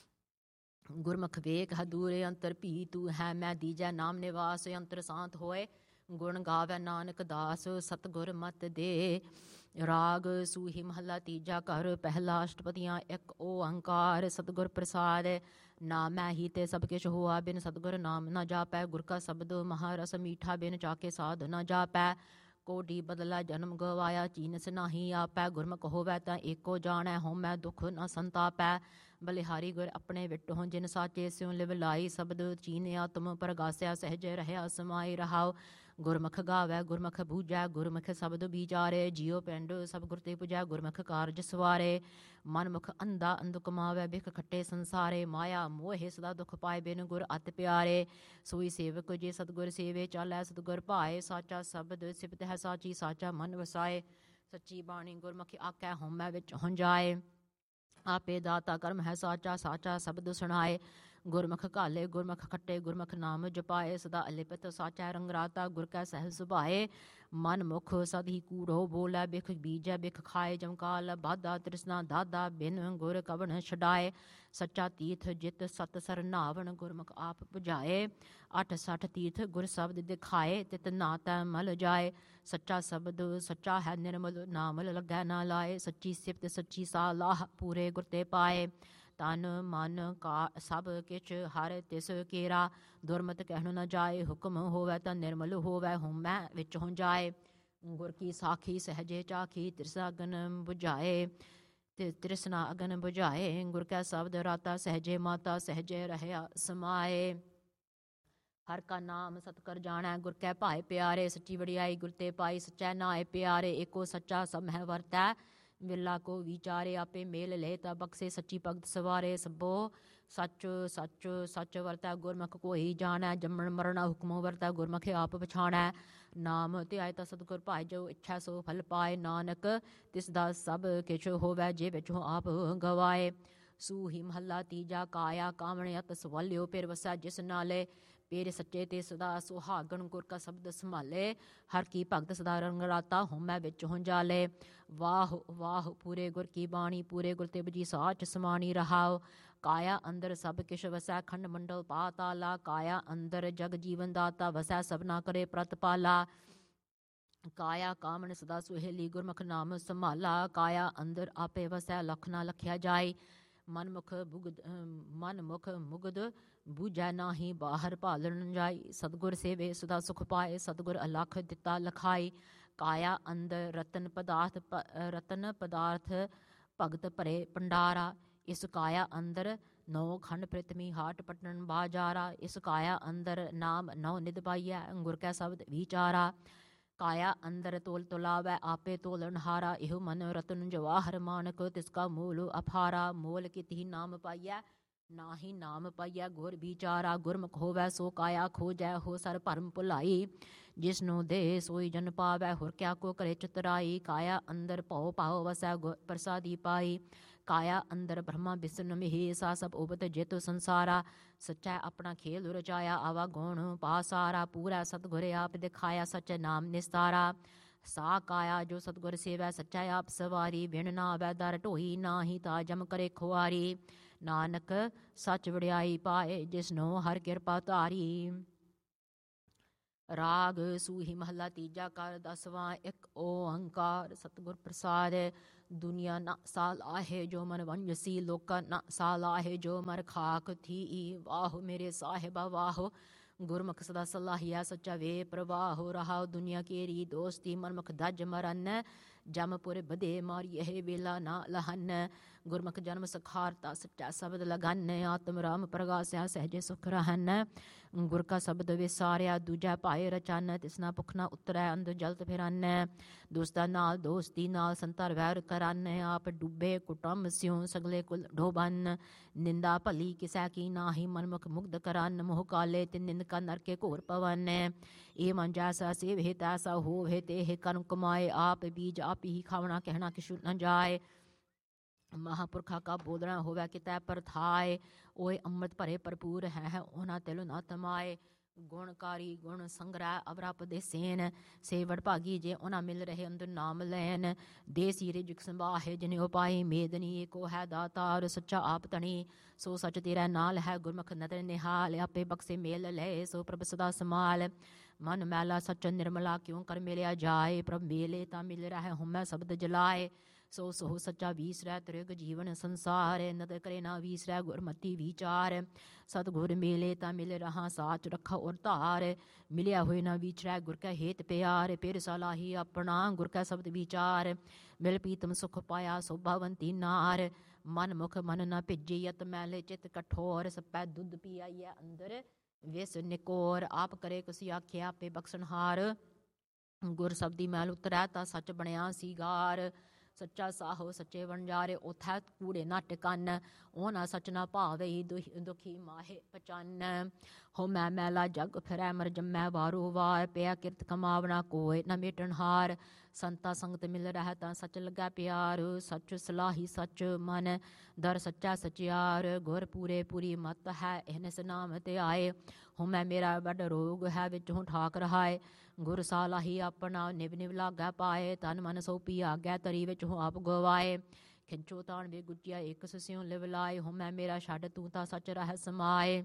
ਗੁਰਮੁਖ ਵੇਖ ਹਦੂਰੇ ਅੰਤਰ ਭੀ ਤੂੰ ਹੈ ਮੈਂ ਦੀਜੈ ਨਾਮ ਨਿਵਾਸ ਅੰਤਰ ਸ਼ਾਂਤ ਹੋਏ ਗੁਣ ਗਾਵੈ ਨਾਨਕ ਦਾਸ ਸਤਿਗੁਰ ਮਤ ਦੇ ਰਾਗ ਸੂਹੀ ਮਹੱਲਾ ਤੀਜਾ ਘਰ ਪਹਿਲਾ ਅਸ਼ਟਪਦੀਆਂ ਇੱਕ ਓੰਕਾਰ ਸਤਿਗੁਰ ਪ੍ਰਸਾਦ ਨਾ ਮੈਂ ਹੀ ਤੇ ਸਭ ਕਿਛ ਹੋਆ ਬਿਨ ਸਤਿਗੁਰ ਨਾਮ ਨਾ ਜਾਪੈ ਗੁਰ ਕਾ ਸ਼ਬਦ ਮਹਾਰਸ ਮੀਠਾ ਬਿਨ ਚਾਕੇ ਸਾਧ ਨਾ ਜਾਪੈ ਕੋਡੀ ਬਦਲਾ ਜਨਮ ਗਵਾਇਆ ਚੀਨਸ ਨਾਹੀ ਆਪੈ ਗੁਰਮੁਖ ਹੋਵੈ ਤਾਂ ਏਕੋ ਜਾਣੈ ਹਉਮੈ ਦੁਖ ਨ ਸੰਤਾਪੈ ਬਲਿਹਾਰੀ ਗੁਰ ਆਪਣੇ ਵਿਟੋ ਜਿਨ ਸਾਚੇ ਸਿਉ ਲਿਵ ਲਾਈ ਸ਼ਬਦ ਚੀਨਿਆ ਤੁਮ ਪ੍ਰਗਾਸਿਆ ਸਹਿਜ ਰਹਿਆ ਸਮਾਈ ਰਹਾਉ ਗੁਰਮੁਖ ਗਾਵੈ ਗੁਰਮੁਖ ਬੂਝੈ ਗੁਰਮੁਖ ਸ਼ਬਦ ਵਿਚਾਰੇ ਜਿਉ ਪਿੰਡ ਸਭ ਗੁਰ ਤੇ ਪੁਜੈ ਗੁਰਮੁਖ ਕਾਰਜ ਸਵਾਰੇ ਮਨਮੁਖ ਅੰਧਾ ਅੰਧ ਕਮਾਵੈ ਬਿਖ ਖੱਟੇ ਸੰਸਾਰੇ ਮਾਇਆ ਮੋਹਿ ਸਦਾ ਦੁਖ ਪਾਏ ਬਿਨ ਗੁਰ ਅਤਿ ਪਿਆਰੇ ਸੋਈ ਸੇਵਕ ਜੇ ਸਤਿਗੁਰ ਸੇਵੇ ਚਾਲੈ ਸਤਿਗੁਰ ਭਾਏ ਸਾਚਾ ਸ਼ਬਦ ਸਿਫਤ ਹੈ ਸਾਚੀ ਸਾਚਾ ਮਨ ਵਸਾਏ ਸੱਚੀ ਬਾਣੀ ਗੁਰਮੁਖੀ ਆਖੈ ਹਉਮੈ ਵਿੱਚ ਹੁੰਜਾਏ ਆਪੇ ਦਾਤਾ ਕਰਮ ਹੈ ਸਾਚਾ ਸਾਚਾ ਸ਼ਬਦ ਸੁਣਾਏ ਗੁਰਮੁਖ ਘਾਲੇ ਗੁਰਮੁਖ ਖੱਟੇ ਗੁਰਮੁਖ ਨਾਮ ਜਪਾਏ ਸਦਾ ਅਲਿਪਤ ਸਾਚਾ ਰੰਗ ਰਾਤਾ ਗੁਰ ਕੈ ਸਹਿ ਸੁਭਾਏ ਮਨ ਮੁਖ ਸਦ ਹੀ ਕੂੜੋ ਬੋਲੇ ਬਿਖ ਬੀਜੈ ਬਿਖ ਖਾਏ ਜਮਕਾਲ ਬਾਧਾ ਤ੍ਰਿਸ਼ਨਾ ਦਾਦਾ ਬਿਨ ਗੁਰ ਕਵਣ ਛਡਾਏ ਸੱਚਾ ਤੀਰਥ ਜਿਤ ਸਤ ਸਰ ਨਾਵਣ ਗੁਰਮੁਖ ਆਪ 부ਝਾਏ 68 ਤੀਰਥ ਗੁਰ ਸ਼ਬਦ ਦਿਖਾਏ ਤਿਤ ਨਾਤੈ ਮਲ ਜਾਏ ਸੱਚਾ ਸ਼ਬਦ ਸੱਚਾ ਹੈ ਨਿਰਮਲ ਨਾਮਲ ਲੱਗੈ ਨਾ ਲਾਏ ਸੱਚੀ ਸਿਫਤ ਸੱਚੀ ਸਾਲਾਹ ਪੂਰੇ ਗੁਰ ਤੇ ਪਾਏ ਤਨ ਮਨ ਕਾ ਸਭ ਕਿਛ ਹਰ ਤਿਸ ਕੇਰਾ ਦੁਰਮਤ ਕਹਿਣ ਨਾ ਜਾਏ ਹੁਕਮ ਹੋਵੈ ਤਾਂ ਨਿਰਮਲ ਹੋਵੈ ਹਉਮੈ ਵਿੱਚ ਹੁੰਜਾਏ ਗੁਰ ਕੀ ਸਾਖੀ ਸਹਜੇ ਚਾਖੀ ਤ੍ਰਿਸਾ ਗਨ 부ਝਾਏ ਤੇ ਤ੍ਰਿਸ਼ਨਾ ਅਗਨ ਬੁਝਾਏ। ਗੁਰ ਕੈ ਸ਼ਬਦ ਰਾਤਾ ਸਹਿਜੇ ਮਾਤਾ ਸਹਿਜੇ ਰਹਿਆ ਸਮਾਏ। ਹਰ ਕਾ ਨਾਮ ਸਤਿ ਜਾਣੈ ਗੁਰ ਕੈ ਭਾਏ ਪਿਆਰੇ। ਸੱਚੀ ਵਡਿਆਈ ਗੁਰ ਤੇ ਪਾਈ ਸੱਚੈ ਨਾਏ ਪਿਆਰੇ। ਏਕੋ ਸੱਚਾ ਸਭ ਮਹਿ ਵਰਤੈ ਵਿਰਲਾ ਕੋ ਵਿਚਾਰੇ। ਆਪੇ ਮੇਲ ਲੈ ਤਾ ਬਖਸ਼ੇ ਸੱਚੀ ਭਗਤ ਸਵਾਰੇ। ਸਭੋ ਸੱਚ ਸੱਚ ਸੱਚ ਵਰਤੈ ਗੁਰਮੁਖ ਕੋਈ ਜਾਣੈ। ਜੰਮਣ ਮਰਣਾ ਹੁਕਮੋ ਵਰਤੈ ਗੁਰਮੁਖ ਆਪ ਪਛਾਣੈ। ਨਾਮ ਧਿਆਏ ਤਾਂ ਸਤਿਗੁਰ ਭਾਏ ਜੋ ਇੱਛਾ ਸੋ ਫਲ ਪਾਏ। ਨਾਨਕ ਤਿਸ ਦਾ ਸਭ ਕਿਛ ਹੋਵੈ ਜੇ ਵਿਚੋਂ ਆਪ ਗਵਾਏ। ਸੂਹੀ ਮਹੱਲਾ ਤੀਜਾ। ਕਾਇਆ ਕਾਵਣ ਅਤ ਸਵਾਲਿਓ ਪਿਰ ਵਸੈ ਜਿਸ ਨਾਲੇ। ਪੇਰ ਸੱਚੇ ਤੇ ਸਦਾ ਸੁਹਾਗਣ ਗੁਰ ਕਾ ਸ਼ਬਦ ਸੰਭਾਲੇ। ਹਰ ਕੀ ਭਗਤ ਸਦਾ ਰੰਗ ਰਾਤਾ ਹੋਮੈ ਵਿੱਚ ਹੁੰਜਾਲੇ। ਵਾਹ ਵਾਹ ਪੂਰੇ ਗੁਰ ਕੀ ਬਾਣੀ ਪੂਰੇ ਗੁਰ ਤੇ ਬਜੀ ਸਾਚ ਸਮਾਣੀ ਰਹਾਓ। ਕਾਇਆ ਅੰਦਰ ਸਭ ਕਿਛ ਵਸੈ ਖੰਡ ਮੰਡਲ ਪਾਤਾਲਾ। ਕਾਇਆ ਅੰਦਰ ਜਗ ਜੀਵਨ ਦਾਤਾ ਵਸੈ ਸਭਨਾ ਕਰੇ ਪ੍ਰਤਪਾਲਾ। ਕਾਇਆ ਕਾਮਣ ਸਦਾ ਸੁਹੇਲੀ ਗੁਰਮੁਖ ਨਾਮ ਸੰਭਾਲਾ। ਕਾਇਆ ਅੰਦਰ ਆਪੇ ਵਸੈ ਲਖ ਨਾ ਲਖਿਆ ਜਾਏ। ਮਨਮੁਖ ਮੁਗਦ ਬੂਝੈ ਨਾਹੀ ਬਾਹਰ ਭਾਲਣ ਜਾਈ। ਸਤਿਗੁਰ ਸੇਵੇ ਸਦਾ ਸੁਖ ਪਾਏ ਸਤਿਗੁਰ ਅਲਖ ਦਿੱਤਾ ਲਖਾਈ। ਕਾਇਆ ਅੰਦਰ ਰਤਨ ਪਦਾਰਥ ਭਗਤ ਭਰੇ ਭੰਡਾਰਾ। ਇਸ ਕਾਇਆ ਅੰਦਰ ਨੌ ਖੰਡ ਪ੍ਰਿਥਵੀ ਹਾਟ ਪਟਨ ਬਾਜਾਰਾ। ਇਸ ਕਾਇਆ ਅੰਦਰ ਨਾਮ ਨੌ ਨਿਧ ਪਾਈਐ ਗੁਰ ਕੈ ਸ਼ਬਦ ਵਿਚਾਰਾ। ਕਾਇਆ ਅੰਦਰ ਤੋਲ ਤੁਲਾਵੈ ਆਪੇ ਤੋਲਣ ਹਾਰਾ। ਇਹੋ ਮਨ ਰਤਨ ਜਵਾਹਰ ਮਾਨਕ ਤਿਸ ਕਾ ਮੂਲ ਅਫਾਰਾ। ਮੋਲ ਕਿਤਿ ਨਾਮ ਪਾਈਐ ਨਾਹੀ ਨਾਮ ਪਾਈਐ ਗੁਰ ਵਿਚਾਰਾ। ਗੁਰਮੁਖ ਹੋਵੈ ਸੋ ਕਾਇਆ ਖੋਜੈ ਹੋ ਸਰ ਭਰਮ ਭੁਲਾਈ। ਜਿਸਨੂੰ ਦੇ ਸੋਈ ਜਨ ਪਾਵੈ ਹੁਰ ਕਿਆ ਕੋ ਕਰੇ ਚਤੁਰਾਈ। ਕਾਇਆ ਅੰਦਰ ਭਉ ਭਾਉ ਵਸੈ ਗੁਰ ਪ੍ਰਸਾਦੀ ਪਾਈ। ਕਾਇਆ ਅੰਦਰ ਬ੍ਰਹਮਾ ਵਿਸ਼ਨ ਮਹੇਸਾ ਸਭ ਉਪਤ ਜਿਤ ਸੰਸਾਰਾ। ਸੱਚਾ ਆਪਣਾ ਖੇਲ ਰਚਾਇਆ ਆਵਾ ਗੁਣ ਪਾਸਾਰਾ। ਪੂਰਾ ਸਤਿਗੁਰ ਆਪ ਦਿਖਾਇਆ ਸਚ ਨਾਮ ਨਿਸਤਾਰਾ। ਸਾ ਕਾਇਆ ਜੋ ਸਤਿਗੁਰ ਸੇਵੈ ਸੱਚਾ ਆਪ ਸਵਾਰੀ। ਵਿਣ ਨਾ ਆਵੈ ਦਰ ਢੋਈ ਨਾਹੀ ਤਾ ਜਮ ਕਰੇ ਖੁਆਰੀ। ਨਾਨਕ ਸੱਚ ਵਡਿਆਈ ਪਾਏ ਜਿਸਨੂੰ ਹਰ ਕਿਰਪਾ ਧਾਰੀ। ਰਾਗ ਸੂਹੀ ਮਹੱਲਾ ਤੀਜਾ। ਕਰ ਦਸਵਾਂ ਇੱਕ ਓੰਕਾਰ ਸਤਿਗੁਰ ਪ੍ਰਸਾਦ। ਦੁਨੀਆ ਨਾ ਸਾਲ ਆਹੇ ਜੋ ਮਨ ਵੰਜਸੀ। ਲੋਕਾ ਨਾ ਸਾਲ ਆਹੇ ਜੋ ਮਰ ਖਾਕ ਥੀ। ਵਾਹੋ ਮੇਰੇ ਸਾਹਿਬਾ ਵਾਹੋ ਗੁਰਮੁਖ ਸਦਾ ਸਲਾਹੀਆ ਸੱਚਾ ਵੇ ਪ੍ਰਵਾਹੋ। ਰਹਾਉ ਦੁਨੀਆ ਕੇਰੀ ਦੋਸਤੀ ਮਨਮੁਖ ਦਜ ਮਰਨ। ਜਮਪੁਰ ਬਧੇ ਮਾਰੀ ਇਹ ਵੇਲਾ ਨਾ ਲਹਨ। ਗੁਰਮੁਖ ਜਨਮ ਸਖਾਰਤਾ ਸੱਚਾ ਸ਼ਬਦ ਲਗਨ। ਆਤਮ ਰਾਮ ਪ੍ਰਗਾਸਿਆ ਸਹਿਜੇ ਸੁਖ ਰਹਨ। ਗੁਰ ਕਾ ਸ਼ਬਦ ਵਿਸਾਰਿਆ ਦੂਜਾ ਭਾਏ ਰਚਨ। ਤਿਸਨਾ ਭੁਖ ਨਾ ਉਤਰੈ ਅੰਧ ਜਲਤ ਫਿਰਨ। ਦੋਸਤਾਂ ਨਾਲ ਦੋਸਤੀ ਨਾਲ ਸੰਤਰ ਵੈਰ ਕਰਨ। ਆਪ ਡੁੱਬੇ ਕੁਟੰਬ ਸਿਉ ਸਗਲੇ ਕੁਲ ਢੋਬਨ। ਨਿੰਦਾ ਭਲੀ ਕਿਸੈ ਕੀ ਨਾਹੀ ਮਨਮੁਖ ਮੁਗਧ ਕਰਨ। ਮੋਹ ਕਾਲੇ ਤੇ ਨਿੰਦ ਕਾ ਨਰਕੇ ਘੋਰ ਪਵਨ। ਇਹ ਮਨ ਜੈਸਾ ਸੇਵਹਿ ਤੈਸਾ ਹੋਵਹਿ ਤੇਹ ਕਰਮ ਕਮਾਏ। ਆਪ ਬੀਜ ਆਪ ਹੀ ਖਾਵਣਾ ਕਹਿਣਾ ਕਿਛੁ ਨ ਜਾਏ। ਮਹਾਂਪੁਰਖਾਂ ਕਾ ਬੋਲਣਾ ਹੋਵੈ ਕਿਤੈ ਪਰਥਾਏ। ਓਏ ਅੰਮ੍ਰਿਤ ਭਰੇ ਭਰਪੂਰ ਹੈ ਉਹਨਾਂ ਤਿਲ ਨਾ ਤਮਾਏ। ਗੁਣਕਾਰੀ ਗੁਣ ਸੰਗ੍ਰਹਿ ਅਵਰਾਪਦੇ ਸੇਨ। ਸੇ ਵਡਭਾਗੀ ਜੇ ਉਹਨਾਂ ਮਿਲ ਰਹੇ ਅੰਦਰ ਨਾਮ ਲੈਨ। ਦੇਸੀ ਰਿਜਕ ਸੰਭਾਹੇ ਜਿਨੇ ਉਪਾਈ ਮੇਦਨੀ। ਏਕੋ ਹੈ ਦਾਤਾਰ ਸੱਚਾ ਆਪ ਧਣੀ। ਸੋ ਸੱਚ ਤੇਰਾ ਨਾਲ ਹੈ ਗੁਰਮੁਖ ਨਦਰ ਨਿਹਾਲ। ਆਪੇ ਬਖਸ਼ੇ ਮੇਲ ਲਏ ਸੋ ਪ੍ਰਭ ਸਦਾ ਸਮਾਲ। ਮਨ ਮੈਲਾ ਸੱਚ ਨਿਰਮਲਾ ਕਿਉਂ ਕਰ ਮਿਲਿਆ ਜਾਏ। ਪ੍ਰਭ ਮੇਲੇ ਤਾਂ ਮਿਲ ਰਹਿ ਹੁਮੈ ਸ਼ਬਦ ਜਲਾਏ। ਸੋ ਸੋ ਸੱਚਾ ਵੀਸਰੈ ਤ੍ਰਿਗ ਜੀਵਨ ਸੰਸਾਰ। ਨਦ ਕਰੇ ਨਾ ਵੀਸਰੈ ਗੁਰਮਤੀ ਵਿਚਾਰ। ਸਤਿਗੁਰ ਮੇਲੇ ਤਾਂ ਮਿਲ ਰਹਾ ਸਾਚ ਰੱਖਾ ਔਰ ਧਾਰ। ਮਿਲਿਆ ਹੋਏ ਨਾ ਵਿਚਰੈ ਗੁਰ ਕੈ ਹੇਤ ਪਿਆਰ। ਫਿਰ ਸਲਾਹੀ ਆਪਣਾ ਗੁਰ ਕੈ ਸ਼ਬਦ ਵਿਚਾਰ। ਮਿਲ ਪੀਤਮ ਸੁਖ ਪਾਇਆ ਸੋਭਾਵੰਤੀ ਨਾਰ। ਮਨ ਮੁਖ ਮਨ ਨਾ ਭਿੱਜੀ ਅਤ ਮੈਲੇ ਚਿਤ ਕਠੋਰ। ਸਪੈ ਦੁੱਧ ਪੀਆਈਐ ਅੰਦਰ ਵਿਸ ਨਿਕੋਰ। ਆਪ ਕਰੇ ਕੁਸੀ ਆਖਿਆ ਆਪੇ ਬਖਸ਼ਣਹਾਰ। ਗੁਰ ਸ਼ਬਦੀ ਮੈਲ ਉਤਰੈ ਤਾਂ ਸੱਚ ਬਣਿਆ ਸੀਗਾਰ। ਸੱਚਾ ਸਾਹੋ ਸੱਚੇ ਵਣਜਾਰੇ ਉਥੈ ਕੂੜੇ ਨਾ ਟਿਕਨ। ਉਹ ਨਾ ਸੱਚ ਨਾ ਭਾਵਈ ਦੁਖੀ ਮਾਹੇ ਪਚਨ। ਹੋ ਮੈਂ ਮੈਲਾ ਜਗ ਫਿਰੈ ਮਰ ਜੰਮੈ ਵਾਰੋ ਵਾਰ। ਪਿਆ ਕਿਰਤ ਕਮਾਵਣਾ ਕੋਇ ਨਾ ਮੇਟਣਹਾਰ। ਸੰਤਾ ਸੰਗਤ ਮਿਲ ਰਹਿ ਤਾਂ ਸੱਚ ਲੱਗੈ ਪਿਆਰ। ਸੱਚ ਸਲਾਹੀ ਸੱਚ ਮਨ ਦਰ ਸੱਚਾ ਸਚਿਆਰ। ਗੁਰ ਪੂਰੇ ਪੂਰੀ ਮਤ ਹੈ ਇਹਨਿਸ ਨਾਮ ਤੇ ਆਏ। ਹੋ ਮੈਂ ਮੇਰਾ ਵੱਡ ਰੋਗ ਹੈ ਵਿੱਚੋਂ ਠਾਕ ਰਹਾਏ। ਗੁਰ ਸਾਲਾਹੀ ਆਪਣਾ ਨਿਵ ਨਿਵ ਲਾਗੈ ਪਾਏ। ਤਨ ਮਨ ਸੋਪੀ ਆਗੈ ਤਰੀ ਵਿੱਚ ਹੋ ਆਪ ਗਵਾਏ। ਖਿੰਚੋ ਤਾਣ ਵੇ ਗੁੱਟਿਆ ਇੱਕ ਸਿਉ ਲਿਵ ਲਾਏ। ਹੋ ਮੈਂ ਮੇਰਾ ਛੱਡ ਤੂੰ ਤਾਂ ਸੱਚ ਰਹਿ ਸਮਾਏ।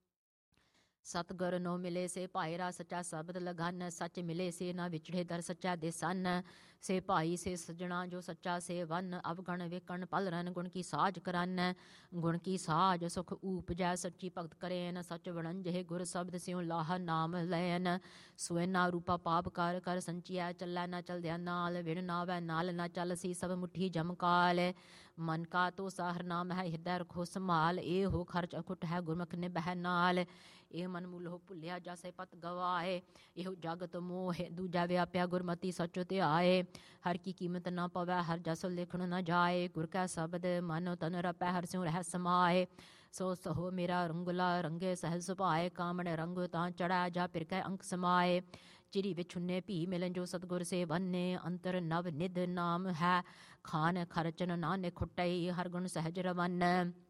ਸਤਿਗੁਰ ਨੋ ਮਿਲੇ ਸੇ ਭਾਈ ਰਾ ਸੱਚਾ ਸ਼ਬਦ ਲਗਨ। ਸੱਚ ਮਿਲੇ ਸੇ ਨਾ ਵਿਛੜੇ ਦਰ ਸੱਚਾ ਦਿਸਨ। ਸੇ ਭਾਈ ਸੇ ਸਜਣਾ ਜੋ ਸੱਚਾ ਸੇ ਵਨ। ਅਵਗਣ ਵੇਕਣ ਪਲ ਰਨ ਗੁਣ ਕੀ ਸਾਜ ਕਰਨ। ਗੁਣ ਕੀ ਸਾਜ ਸੁਖ ਊਪਜੈ ਸੱਚੀ ਭਗਤ ਕਰੇਨ। ਸੱਚ ਵਣੰਜਹਿ ਗੁਰ ਸ਼ਬਦ ਸਿਉ ਲਾਹ ਨਾਮ ਲੈਨ। ਸੋਇਨਾ ਰੂਪਾ ਪਾਪ ਕਰ ਕਰ ਸੰਚਿਆ ਚੱਲੈ ਨਾ ਚਲਦਿਆ ਨਾਲ। ਵਿਣ ਨਾਵੈ ਨਾਲ ਨਾ ਚੱਲ ਸੀ ਸਭ ਮੁੱਠੀ ਜਮਕਾਲ। ਮਨ ਕਾ ਤੋ ਸਾਹਰ ਨਾਮ ਹੈ ਹਿਰਦੈ ਰਖੋ ਸੰਭਾਲ। ਇਹ ਹੋ ਖਰਚ ਅਖੁੱਟ ਹੈ ਗੁਰਮੁਖ ਨਿਭੈ ਨਾਲ। ਇਹ ਮਨ ਮੂਲੋ ਭੁੱਲਿਆ ਜਾਸੇ ਪਤ ਗਵਾਏ। ਇਹੋ ਜਗਤ ਮੋਹ ਦੂਜਾ ਵਿਆਪਿਆ ਗੁਰਮਤੀ ਸਚ ਧਿਆਏ। ਹਰ ਕੀ ਕੀਮਤ ਨਾ ਪਵੈ ਹਰ ਜਸ ਲਿਖਣ ਨਾ ਜਾਏ। ਗੁਰ ਕੈ ਸ਼ਬਦ ਮਨ ਤਨ ਰਪੈ ਹਰ ਸਿਉ ਰਹਿ ਸਮਾਏ। ਸੋ ਸਹੋ ਮੇਰਾ ਰੰਗਲਾ ਰੰਗੇ ਸਹਿਜ ਸੁਭਾਏ। ਕਾਮਣ ਰੰਗ ਤਾਂ ਚੜ੍ਹੈ ਜਾ ਪਿਰ ਕੈ ਅੰਕ ਸਮਾਏ। ਚਿਰੀ ਵਿਛੁੰਨੇ ਭੀ ਮਿਲਨ ਜੋ ਸਤਿਗੁਰ ਸੇ ਬੰਨੇ। ਅੰਤਰ ਨਵ ਨਿਧ ਨਾਮ ਹੈ ਖਾਨ ਖਰਚਨ ਨਾਨਕ ਖੁੱਟਈ। ਹਰ ਗੁਣ ਸਹਿਜ ਰਵਨ।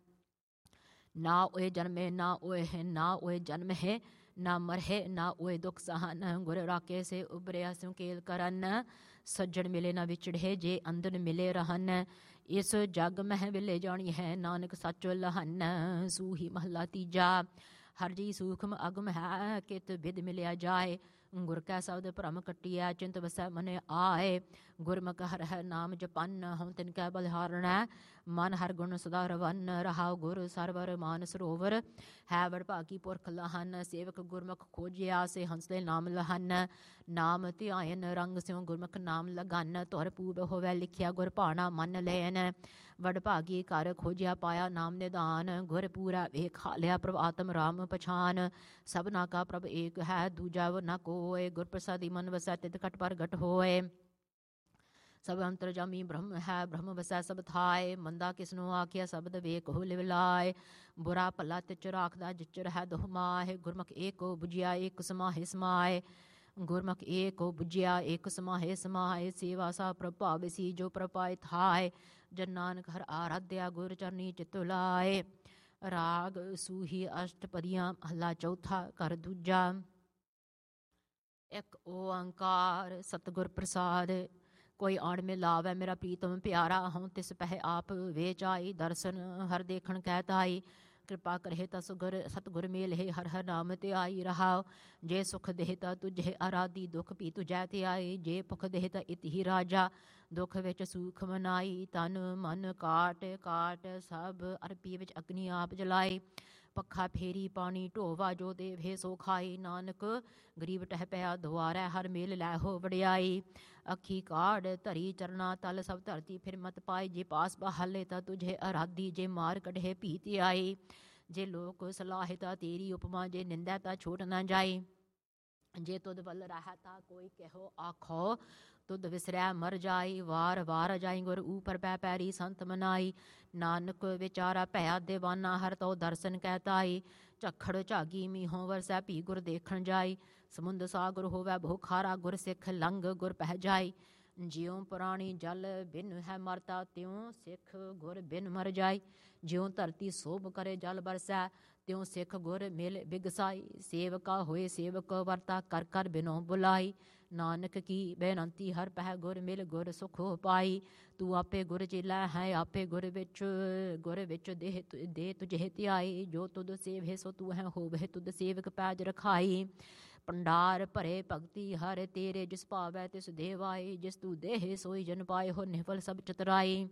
ਨਾ ਓਏ ਜਨਮੇ ਨਾ ਓਏ ਜਨਮ ਹੈ। ਨਾ ਮਰਹਿ ਨਾ ਓਏ ਦੁਖ ਸਹਨ। ਗੁਰ ਰਾਕੇ ਸੇ ਉਬਰਿਆ ਸਿਉ ਕੇਲ ਕਰਨ। ਸੱਜਣ ਮਿਲੇ ਨਾ ਵਿਛੜੇ ਜੇ ਅੰਦਨ ਮਿਲੇ ਰਹਨ। ਇਸ ਜਗ ਮਹਿ ਵਿਲੇ ਜਾਣੀ ਹੈ ਨਾਨਕ ਸੱਚ ਲਹਨ। ਸੂਹੀ ਮਹਲਾ ਤੀਜਾ। ਹਰ ਜੀ ਸੂਖਮ ਅਗਮ ਹੈ ਕਿਤ ਬਿਦ ਮਿਲਿਆ ਜਾਏ। ਗੁਰ ਕੈ ਸ਼ਬਦ ਭਰਮ ਕੱਟਿਐ ਚਿੰਤ ਵਸੈ ਮਨ ਆਏ। ਗੁਰਮੁਖ ਹਰਿ ਹਰਿ ਨਾਮ ਜਪਨ ਹਉ ਤਿਨ ਕੈ ਬਲਿਹਾਰਣੈ। ਮਨ ਹਰ ਗੁਣ ਸਦਾ ਰਵਨ ਰਹਾਉ ਗੁਰ ਸਰਵਰ ਮਾਨ ਸਰੋਵਰ। ਹੈ ਵਡਭਾਗੀ ਪੁਰਖ ਲਹਨ ਸੇਵਕ ਗੁਰਮੁਖ ਖੋਜਿਆ ਸੇ ਹੰਸਲੇ ਨਾਮ ਲਹਨ। ਨਾਮ ਧਿਆਇਨ ਰੰਗ ਸਿਉ ਗੁਰਮੁਖ ਨਾਮ ਲਗਨ। ਧੁਰ ਪੂਰਬ ਹੋਵੈ ਲਿਖਿਆ ਗੁਰ ਭਾਣਾ ਮੰਨ ਲੈਨ। ਵਡਭਾਗੀ ਘਰ ਖੋਜਿਆ ਪਾਇਆ ਨਾਮ ਨਿਧਾਨ। ਗੁਰ ਪੂਰਾ ਵੇਖ ਹਾਲਿਆ ਪ੍ਰਭ ਆਤਮ ਰਾਮ ਪਛਾਨ। ਸਭਨਾ ਕਾ ਪ੍ਰਭ ਏਕ ਹੈ ਦੂਜਾ ਨ ਕੋਇ। ਗੁਰ ਪ੍ਰਸਾਦੀ ਮਨ ਵਸੈ ਤਿਤ ਘਟ ਪ੍ਰਗਟ ਹੋਏ। ਸਭ ਅੰਤਰਜਾਮੀ ਬ੍ਰਹਮ ਹੈ ਬ੍ਰਹਮ ਵਸੈ ਸਭ ਥਾਏ। ਮੰਦਾ ਕਿਸਨੂੰ ਆਖਿਆ ਸ਼ਬਦ ਵੇਖ ਹੋ ਲਿਵ ਲਾਏ। ਬੁਰਾ ਭਲਾ ਤਿਚ ਰਾਖਦਾ ਜਿਚਰ ਹੈ ਦੋਹ ਮਾਹਿ। ਗੁਰਮੁਖ ਏਕੋ ਬੁਝਿਆ ਏਕ ਸਮਾਹਿ ਸਮਾਏ। ਗੁਰਮੁਖ ਏਕੋ ਬੁਝਿਆ ਏਕ ਸਮਾਹਿ ਸਮਾਏ। ਸੇਵਾ ਸਾ ਪ੍ਰਭ ਭਾਵਸੀ ਜੋ ਪ੍ਰਭ ਪਾਇ ਥਾਏ। ਜਨ ਨਾਨਕ ਹਰਿ ਆਰਾਧਿਆ ਗੁਰ ਚਰਨੀ ਚਿਤ ਲਾਏ। ਰਾਗ ਸੂਹੀ ਅਸ਼ਟਪਦੀਆਂ ਮਹਲਾ ਚੌਥਾ ਘਰ ਦੂਜਾ। ਇੱਕ ਓੰਕਾਰ ਸਤਿਗੁਰ ਪ੍ਰਸਾਦ। ਕੋਈ ਆਣ ਮਿਲਾਵੈ ਮੇਰਾ ਪ੍ਰੀਤਮ ਪਿਆਰਾ। ਹਉ ਤਿਸ ਪਹਿ ਆਪ ਵੇਚਾਈ। ਦਰਸ਼ਨ ਹਰ ਦੇਖਣ ਕਹਿ ਤਾਈ। ਕਿਰਪਾ ਕਰਹਿ ਤਾ ਸਤਿਗੁਰ ਮੇਲਹਿ ਹਰ ਹਰ ਨਾਮ ਧਿਆਈ ਰਹਾਉ। ਜੇ ਸੁਖ ਦੇਹ ਤਾ ਤੁਝੇ ਅਰਾਧੀ ਦੁਖ ਭੀ ਤੁਝੈ ਧਿਆਈ। ਜੇ ਭੁਖ ਦੇਹ ਤਾ ਇਤ ਹੀ ਰਾਜਾ ਦੁਖ ਵਿੱਚ ਸੂਖ ਮਨਾਈ। ਤਨ ਮਨ ਕਾਟ ਕਾਟ ਸਭ ਅਰਪੀ ਵਿੱਚ ਅਗਨੀ ਆਪ ਜਲਾਈ। ਪੱਖਾ ਫੇਰੀ ਪਾਣੀ ਢੋਵਾ ਜੋ ਦੇਵ ਸੋ ਖਾਈ। ਨਾਨਕ ਗਰੀਬ ਟਹਿ ਪਿਆ ਦੁਆਰੈ ਹਰ ਮੇਲ ਲੈ ਹੋ ਵਡਿਆਈ। ਅੱਖੀ ਕਾੜ ਧਰੀ ਚਰਨਾ ਤਲ ਸਭ ਧਰਤੀ ਫਿਰ ਮਤ ਪਾਈ। ਜੇ ਪਾਸ ਬਹਾਲੇ ਤਾਂ ਤੁਝੇ ਅਰਾਧੀ ਜੇ ਮਾਰ ਕਢੇ ਭੀ ਧਿਆਈ। ਜੇ ਲੋਕ ਸਲਾਹਿ ਤਾਂ ਤੇਰੀ ਉਪਮਾ ਜੇ ਨਿੰਦੈ ਤਾਂ ਛੋਟ ਨਾ ਜਾਈ। ਜੇ ਤੁਧ ਬਲ ਰਹਿ ਤਾਂ ਕੋਈ ਕਹਿਓ ਆਖੋ ਤੁਧ ਵਿਸਰੈ ਮਰ ਜਾਈ। ਵਾਰ ਵਾਰ ਜਾਈ ਗੁਰ ਊਪਰ ਪੈ ਪੈਰੀ ਸੰਤ ਮਨਾਈ। ਨਾਨਕ ਵਿਚਾਰਾ ਭਇਆ ਦੇਵਾਨਾ ਹਰ ਤੋ ਦਰਸ਼ਨ ਕਹਿ ਤਾਈ। ਝੱਖੜ ਝਾਗੀ ਮੀਹੋਂ ਵਰਸੈ ਭੀ ਗੁਰ ਦੇਖਣ ਜਾਈ। ਸਮੁੰਦ ਸਾਗਰ ਹੋਵੈ ਬਹੁ ਖਾਰਾ ਗੁਰ ਸਿੱਖ ਲੰਘ ਗੁਰ ਪਹਿ ਜਾਈ। ਜਿਉ ਪੁਰਾਣੀ ਜਲ ਬਿਨ ਹੈ ਮਰਤਾ ਤਿਉ ਸਿੱਖ ਗੁਰ ਬਿਨ ਮਰ ਜਾਈ। ਜਿਉ ਧਰਤੀ ਸੋਭ ਕਰੇ ਜਲ ਬਰਸੈ ਤਿਉ ਸਿੱਖ ਗੁਰ ਮਿਲ ਬਿਗਸਾਈ। ਸੇਵਕਾ ਹੋਏ ਸੇਵਕ ਵਰਤਾ ਕਰ ਕਰ ਬਿਨੋ ਬੁਲਾਈ। ਨਾਨਕ ਕੀ ਬੇਨੰਤੀ ਹਰ ਪਹਿ ਗੁਰ ਮਿਲ ਗੁਰ ਸੁਖ ਪਾਈ। ਤੂੰ ਆਪੇ ਗੁਰ ਚੇਲਾ ਹੈ ਆਪੇ ਗੁਰ ਵਿੱਚ ਦੇ ਤੁਝੇ ਧਿਆਈ। ਜੋ ਤੁਧ ਸੇਵਹਿ ਸੋ ਤੂੰ ਹੈ ਹੋਵਹਿ ਤੁਧ ਸੇਵਕ ਪੈਜ ਰਖਾਈ। ਭੰਡਾਰ ਭਰੇ ਭਗਤੀ ਹਰ ਤੇਰੇ ਜਿਸ ਭਾਵੈ ਤਿਸ ਦੇਵਾਈ। ਜਿਸ ਤੂੰ ਦੇਹ ਸੋਈ ਜਨ ਪਾਏ ਹੋ ਨਿਵਲ ਸਭ ਚਤੁਰਾਈ।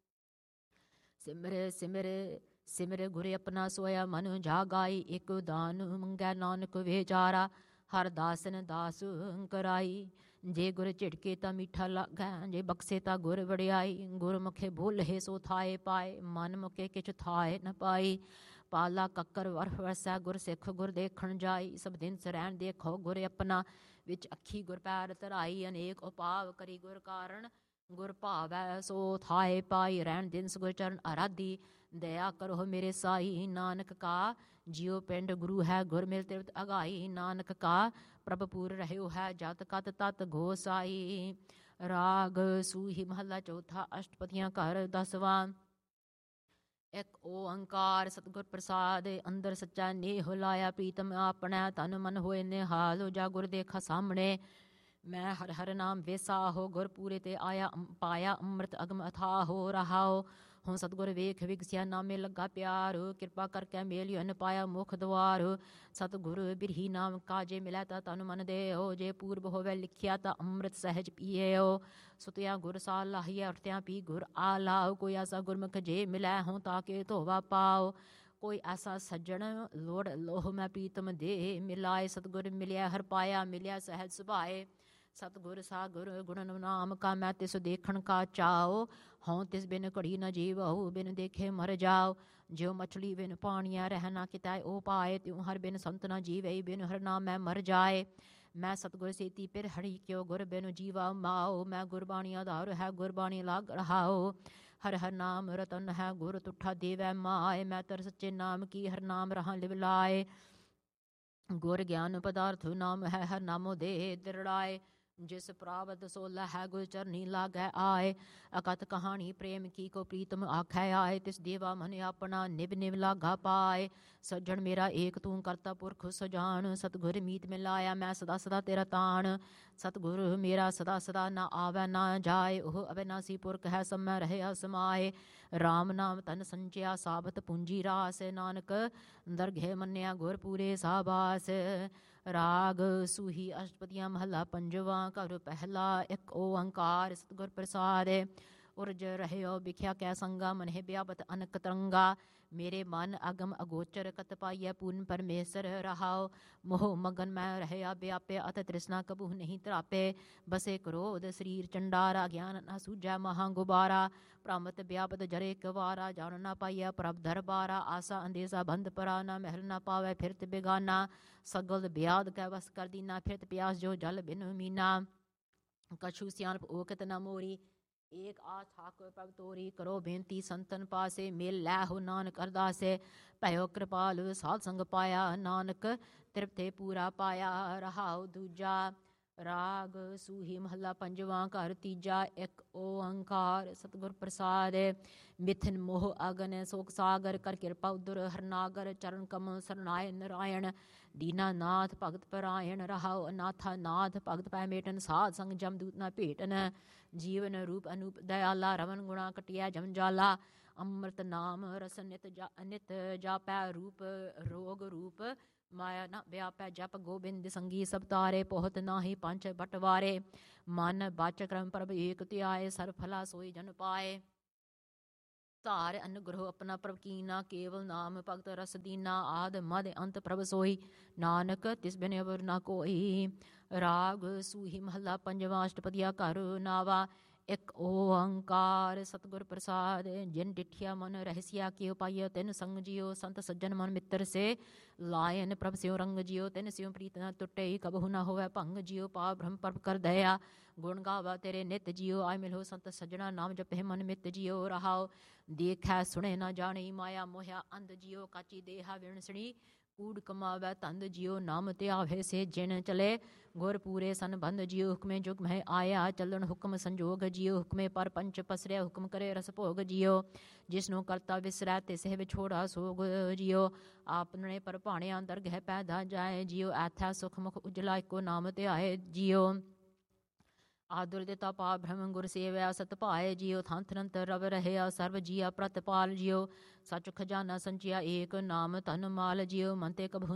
ਸਿਮਰ ਸਿਮਰ ਸਿਮਰ ਗੁਰ ਆਪਣਾ ਸੋਇਆ ਮਨ ਜਾਗਾਈ। ਇੱਕ ਦਾਨ ਮੰਗੈ ਨਾਨਕ ਵਿਚਾਰਾ ਹਰ ਦਾਸਨ ਦਾਸ ਕਰਾਈ। ਜੇ ਗੁਰ ਝਿੜਕੇ ਤਾਂ ਮਿੱਠਾ ਲਾਗੈ ਜੇ ਬਖਸ਼ੇ ਤਾਂ ਗੁਰ ਵਡਿਆਈ। ਗੁਰ ਮੁਖੇ ਬੋਲਹਿ ਸੋ ਥਾਏ ਪਾਏ ਮਨ ਮੁਕੇ ਕਿਛ ਥਾਏ ਨ ਪਾਈ। ਪਾਲਾ ਕੱਕਰ ਵਰ ਵਰਸੈ ਗੁਰ ਸਿੱਖ ਗੁਰ ਦੇਖਣ ਜਾਈ। ਸਭ ਦਿਨ ਸਰੈਣ ਦੇਖੋ ਗੁਰ ਆਪਣਾ ਵਿੱਚ ਅੱਖੀ ਗੁਰ ਪੈਰ ਧਰਾਈ। ਅਨੇਕ ਉਪਾਵ ਕਰੀ ਗੁਰ ਕਾਰਣ ਗੁਰ ਭਾਵੈ ਸੋ ਥਾਏ ਪਾਈ। ਰਹਿਣ ਦਿਨ ਗੁਰ ਚਰਨ ਅਰਾਧੀ ਦਇਆ ਕਰੋ ਮੇਰੇ ਸਾਈ। ਨਾਨਕ ਕਾ ਜਿਉ ਪਿੰਡ ਗੁਰੂ ਹੈ ਗੁਰ ਮਿਲ ਤਿਰਤ ਅਗਾਈ। ਨਾਨਕ ਕਾ ਪ੍ਰਭ ਪੂਰ ਰਹਿਓ ਹੈ ਜਤ ਕਤ ਤਤ ਗੋਸਾਈ। ਰਾਗ ਸੂਹੀ ਮਹੱਲਾ ਚੌਥਾ ਅਸ਼ਟਪਦੀਆਂ ਘਰ ਦਸਵਾਂ। ਇੱਕ ਓੰਕਾਰ ਸਤਿਗੁਰ ਪ੍ਰਸਾਦ। ਅੰਦਰ ਸੱਚਾ ਨੇਹ ਲਾਇਆ ਪ੍ਰੀਤਮ ਆਪਣਾ ਤਨ ਮਨ ਹੋਏ ਨਿਹਾਲ। ਜਾ ਗੁਰ ਦੇਖਾ ਸਾਹਮਣੇ ਮੈਂ ਹਰ ਹਰ ਨਾਮ ਵੇਸਾਹੋ। ਗੁਰ ਪੂਰੇ ਤੇ ਆਇਆ ਪਾਇਆ ਅੰਮ੍ਰਿਤ ਅਗਮ ਅਥਾਹੋ ਰਹਾਓ। ਹੁਣ ਸਤਿਗੁਰ ਵੇਖ ਵਿਗਸਿਆ ਨਾਮੇ ਲੱਗਾ ਪਿਆਰ। ਕਿਰਪਾ ਕਰਕੇ ਮੇਲਿਓ ਨ ਪਾਇਆ ਮੁਖ ਦੁਆਰ। ਸਤਿਗੁਰ ਬਿਰਹੀ ਨਾਮ ਕਾਜੇ ਮਿਲੈ ਤਾਂ ਤਨ ਮਨ ਦੇਓ। ਜੇ ਪੂਰਬ ਹੋਵੇ ਲਿਖਿਆ ਤਾਂ ਅੰਮ੍ਰਿਤ ਸਹਿਜ ਪੀਏਓ। ਸੁਤਿਆ ਗੁਰ ਸਾਲ ਲਾਹੀਐ ਉਠਤਿਆਂ ਪੀ ਗੁਰ ਆਲਾਓ। ਕੋਈ ਐਸਾ ਗੁਰਮੁਖ ਜੇ ਮਿਲੈ ਹੋਂ ਤਾਂ ਕੇ ਧੋਵਾ ਪਾਓ। ਕੋਈ ਐਸਾ ਸੱਜਣ ਲੋੜ ਲੋਹ ਮੈਂ ਪ੍ਰੀਤਮ ਦੇ ਮਿਲਾਏ। ਸਤਿਗੁਰ ਮਿਲਿਆ ਹਰ ਪਾਇਆ ਮਿਲਿਆ ਸਹਿਜ ਸੁਭਾਏ। ਸਤਿਗੁਰ ਸਾਗੁਰ ਗੁਣ ਨਾਮ ਕਾ ਮੈਂ ਤਿਸ ਦੇਖਣ ਕਾ ਚਾਓ। ਹੋਂ ਤਿਸ ਬਿਨ ਘੜੀ ਨ ਜੀਵਹੁ ਬਿਨ ਦੇਖੇ ਮਰ ਜਾਓ। ਜਿਉ ਮਛਲੀ ਬਿਨ ਪਾਣੀਆਂ ਰਹਿ ਨਾ ਕਿਤੈ ਓ ਪਾਏ। ਤਿਉ ਹਰ ਬਿਨ ਸੰਤ ਨ ਜੀਵਈ ਬਿਨ ਹਰ ਨਾਮ ਮੈਂ ਮਰ ਜਾਏ। ਮੈਂ ਸਤਿਗੁਰ ਸੇਤੀ ਪਿਰ ਹਰੀ ਕਿਉ ਗੁਰ ਬਿਨ ਜੀਵਾ ਮਾਓ। ਮੈਂ ਗੁਰਬਾਣੀ ਆਧਾਰ ਹੈ ਗੁਰਬਾਣੀ ਲਾਗ ਰਹਾਓ। ਹਰ ਹਰ ਨਾਮ ਰਤਨ ਹੈ ਗੁਰ ਤੁਠਾ ਦੇਵੈ ਮਾਏ। ਮੈਂ ਤਰ ਸੱਚੇ ਨਾਮ ਕੀ ਹਰ ਨਾਮ ਰਹਾ ਲਿਵ ਲਾਏ। ਗੁਰ ਗਿਆਨ ਪਦਾਰਥ ਨਾਮ ਹੈ ਹਰ ਨਾਮੋ ਦੇ ਦਿਰੜਾਏ। ਜਿਸ ਪ੍ਰਾਪਤ ਸੋ ਲਹੈ ਗੁਰ ਚਰਨੀ ਲਾਗੈ ਆਏ। ਅਕਥ ਕਹਾਣੀ ਪ੍ਰੇਮ ਕੀ ਕੋ ਪ੍ਰੀਤਮ ਆਖੈ ਆਏ। ਤਿਸ ਦੇਵਾ ਮਨ ਆਪਣਾ ਨਿਭ ਨਿਭ ਲਾਗਾ ਪਾਏ। ਸੱਜਣ ਮੇਰਾ ਏਕ ਤੂੰ ਕਰਤਾ ਪੁਰਖ ਸਜਾਨ। ਸਤਿਗੁਰ ਮੀਤ ਮਿਲਾਇਆ ਮੈਂ ਸਦਾ ਸਦਾ ਤੇਰਾ ਤਾਣ। ਸਤਿਗੁਰ ਮੇਰਾ ਸਦਾ ਸਦਾ ਨਾ ਆਵੈ ਨਾ ਜਾਏ। ਉਹ ਅਬਿਨਾਸੀ ਪੁਰਖ ਹੈ ਸਭ ਮੈਂ ਰਹਿਆ ਸਮਾਏ। ਰਾਮ ਨਾਮ ਤਨ ਸੰਚਿਆ ਸਾਬਤ ਪੂੰਜੀ ਰਾਸ। ਨਾਨਕ ਦਰਗਹਿ ਮੰਨਿਆ ਗੁਰ ਪੂਰੇ ਸਾਬਾਸ। ਰਾਗ ਸੂਹੀ ਅਸ਼ਟਪਦੀਆਂ ਮਹੱਲਾ ਪੰਜਵਾਂ। ਘਰ ਪਹਿਲਾ ਇੱਕ ਓੰਕਾਰ ਸਤਿਗੁਰ ਪ੍ਰਸਾਦ। ਉਰਜ ਰਹਿਓ ਵਿਖਿਆ ਕੈ ਸੰਗਾ ਮਨਹਿ ਬਿਆਪਤ ਅਨਕ ਤਰੰਗਾ। ਮੇਰੇ ਮਨ ਅਗਮ ਅਗੋਚਰ ਕਤ ਪਾਈਐ ਪੂਰਨ ਪਰਮੇਸ਼ਰ ਰਹਾਓ। ਮੋਹ ਮਗਨ ਮੈਂ ਰਹਿਆ ਬਿਆਪੇ ਅਤ ਤ੍ਰਿਸ਼ਨਾ ਕਬੂ ਨਹੀਂ ਤਰਾਪੇ। ਬਸੇ ਕ੍ਰੋਧ ਸਰੀਰ ਚੰਡਾਰਾ ਗਿਆਨ ਨਾ ਸੂਝੈ ਮਹਾ ਗੁਬਾਰਾ। ਭ੍ਰਮਤ ਬਿਆਪਤ ਜਰੇ ਕਵਾਰਾ ਜਾਣ ਨਾ ਪਾਈਐ ਪ੍ਰਭ ਦਰਬਾਰਾ। ਆਸਾ ਅੰਦੇਸਾ ਬੰਦ ਪਰਾ ਨਾ ਮਹਿਲ ਨਾ ਪਾਵੈ ਫਿਰਤ ਬੇਗਾਨਾ। ਸਗਲ ਬਿਆਦ ਕੈ ਵਸ ਕਰ ਦੀਨਾ ਫਿਰਤ ਪਿਆਸ ਜੋ ਜਲ ਬਿਨ ਮੀਨਾ। ਕਛੂ ਸਿਆਣਪ ਓਕਤ ਨ ਮੋਰੀ ਏਕ ਆਸ ਠਾਕੁਰ ਪ੍ਰਭ ਤੋਰੀ। ਕਰੋ ਬੇਨਤੀ ਸੰਤਨ ਪਾਸੇ ਮੇਲ ਲੈ ਹੋ ਨਾਨਕ ਅਰਦਾਸੇ। ਭਇਓ ਕਿਰਪਾਲ ਸਾਧ ਸੰਗ ਪਾਇਆ ਨਾਨਕ ਤ੍ਰਿਪਤੇ ਪੂਰਾ ਪਾਇਆ। ਰਹਾਉ ਦੂਜਾ। ਰਾਗ ਸੂਹੀ ਮਹੱਲਾ ਪੰਜਵਾਂ। ਘਰ ਤੀਜਾ ਇੱਕ ਓੰਕਾਰ ਸਤਿਗੁਰ ਪ੍ਰਸਾਦ। ਮਿਥਨ ਮੋਹ ਅਗਨ ਸੋਕ ਸਾਗਰ ਕਰ ਕਿਰਪਾ ਉਦਰ ਹਰਨਾਗਰ। ਚਰਨ ਕਮਲ ਸਰਨਾਏ ਨਰਾਇਣ ਦੀਨਾ ਨਾਥ ਭਗਤ ਪਰਾਇਣ। ਰਹਾਉ ਅਨਾਥਾ ਨਾਥ ਭਗਤ ਪੈ ਮੇਟਨ। ਸਾਧ ਸੰਗ ਜਮਦੂਤ ਨਾ ਭੇਟਨ। ਜੀਵਨ ਰੂਪ ਅਨੂਪ ਦਇਆਲਾ ਰਵਨ ਗੁਣਾ ਕਟਿਆ ਜਮਜਾਲਾ। ਅੰਮ੍ਰਿਤ ਨਾਮ ਰਸ ਨਿਤ ਜਾਪੈ ਰੂਪ ਰੋਗ ਰੂਪ ਮਾਇਆ ਨਾ ਵਿਆਪੈ। ਜਪ ਗੋਬਿੰਦ ਸੰਗੀ ਸਭ ਤਾਰੇ ਪਹੁਤ ਨਾਹੀ ਪੰਚ ਬਟਵਾਰੇ। ਮਨ ਬਚ ਕਰਮ ਪ੍ਰਭ ਏਕ ਧਿਆਏ ਸਰਬ ਫਲਾ ਸੋਈ ਜਨ ਪਾਏ। ਧਾਰ ਅਨੁਗ੍ਰਹ ਆਪਣਾ ਪ੍ਰਭ ਕੀਨਾ ਕੇਵਲ ਨਾਮ ਭਗਤ ਰਸ ਦੀਨਾ। ਆਦ ਮਦ ਅੰਤ ਪ੍ਰਭ ਸੋਈ ਨਾਨਕ ਤਿਸ ਬਿਨ ਅਵਰ ਨਾ ਕੋਈ। ਰਾਗ ਸੂਹੀ ਮਹੱਲਾ ਪੰਜਵਾਂ। ਅਸ਼ਟਪਦੀਆ ਘਰ ਨਾਵਾ ਇੱਕ ਓੰਕਾਰ ਸਤਿਗੁਰ ਪ੍ਰਸਾਦ। ਜਿਨ ਡਿਠਿਆ ਮਨ ਰਹਿਸਿਆ ਕਿਉ ਪਾਈਓ ਤਿਨ ਸੰਗ ਜਿਓ। ਸੰਤ ਸੱਜਣ ਮਨ ਮਿੱਤਰ ਸੇ ਲਾਇਨ ਪ੍ਰਭ ਸਿਉ ਰੰਗ ਜਿਓ। ਤਿਨ ਸਿਉ ਪ੍ਰੀਤ ਨ ਟੁੱਟੇ ਕਬਹੁ ਨ ਹੋਵੈ ਭੰਗ ਜਿਓ। ਪਾ ਬ੍ਰਹਮ ਪ੍ਰਭ ਕਰ ਦਇਆ ਗੁਣ ਗਾਵਾ ਤੇਰੇ ਨਿਤ ਜਿਓ। ਆਇ ਮਿਲੋ ਸੰਤ ਸੱਜਣਾ ਨਾਮ ਜਪਹਿ ਮਨ ਮਿਤ ਜਿਓ। ਰਹਾਉ ਦੇਖੈ ਸੁਣੇ ਨਾ ਜਾਣੀ ਮਾਇਆ ਮੋਹਿਆ ਅੰਧ ਜਿਓ। ਕਾਚੀ ਦੇਹਾ ਵਿਣਸਣੀ ਕੂੜ ਕਮਾਵੈ ਧੰਦ ਜਿਓ। ਨਾਮ ਧਿਆਵੇ ਸੇ ਜਿਨ ਚਲੇ ਗੁਰ ਪੂਰੇ ਸੰਬੰਧ ਜਿਓ। ਹੁਕਮੇ ਜੁਗ ਮਹਿ ਆਇਆ ਚੱਲਣ ਹੁਕਮ ਸੰਜੋਗ ਜਿਓ। ਹੁਕਮੇ ਪਰ ਪੰਚ ਪਸਰਿਆ ਹੁਕਮ ਕਰੇ ਰਸ ਭੋਗ ਜਿਓ। ਜਿਸਨੂੰ ਕਰਤਾ ਵਿਸਰੈ ਤਿਸਹਿ ਵਿਛੋੜਾ ਸੋਗ ਜਿਓ। ਆਪਣੇ ਪਰ ਭਾਣਿਆ ਦਰਗਹਿ ਪੈਦਾ ਜਾਏ ਜਿਓ। ਐਥੈ ਸੁਖ ਮੁਖ ਉਜਲਾ ਇੱਕੋ ਨਾਮ ਧਿਆਏ ਜਿਓ। ਆਦੁਰ ਦਿੱਤਾ ਪਾ ਬ੍ਰਹਮ ਗੁਰ ਸੇਵਿਆ ਸਤ ਭਾਏ ਜਿਓ। ਥੰਥ ਨੰਤਰ ਰਵ ਰਹਿਆ ਸਰਬ ਜੀਆ ਪ੍ਰਤਪਾਲ ਜਿਓ। ਸਚ ਖਜ਼ਾਨਾ ਸੰਚਿਆ ਏਕ ਨਾਮ ਧਨ ਮਾਲ ਜਿਓ। ਮਨ ਤੇ ਕਬਹੁ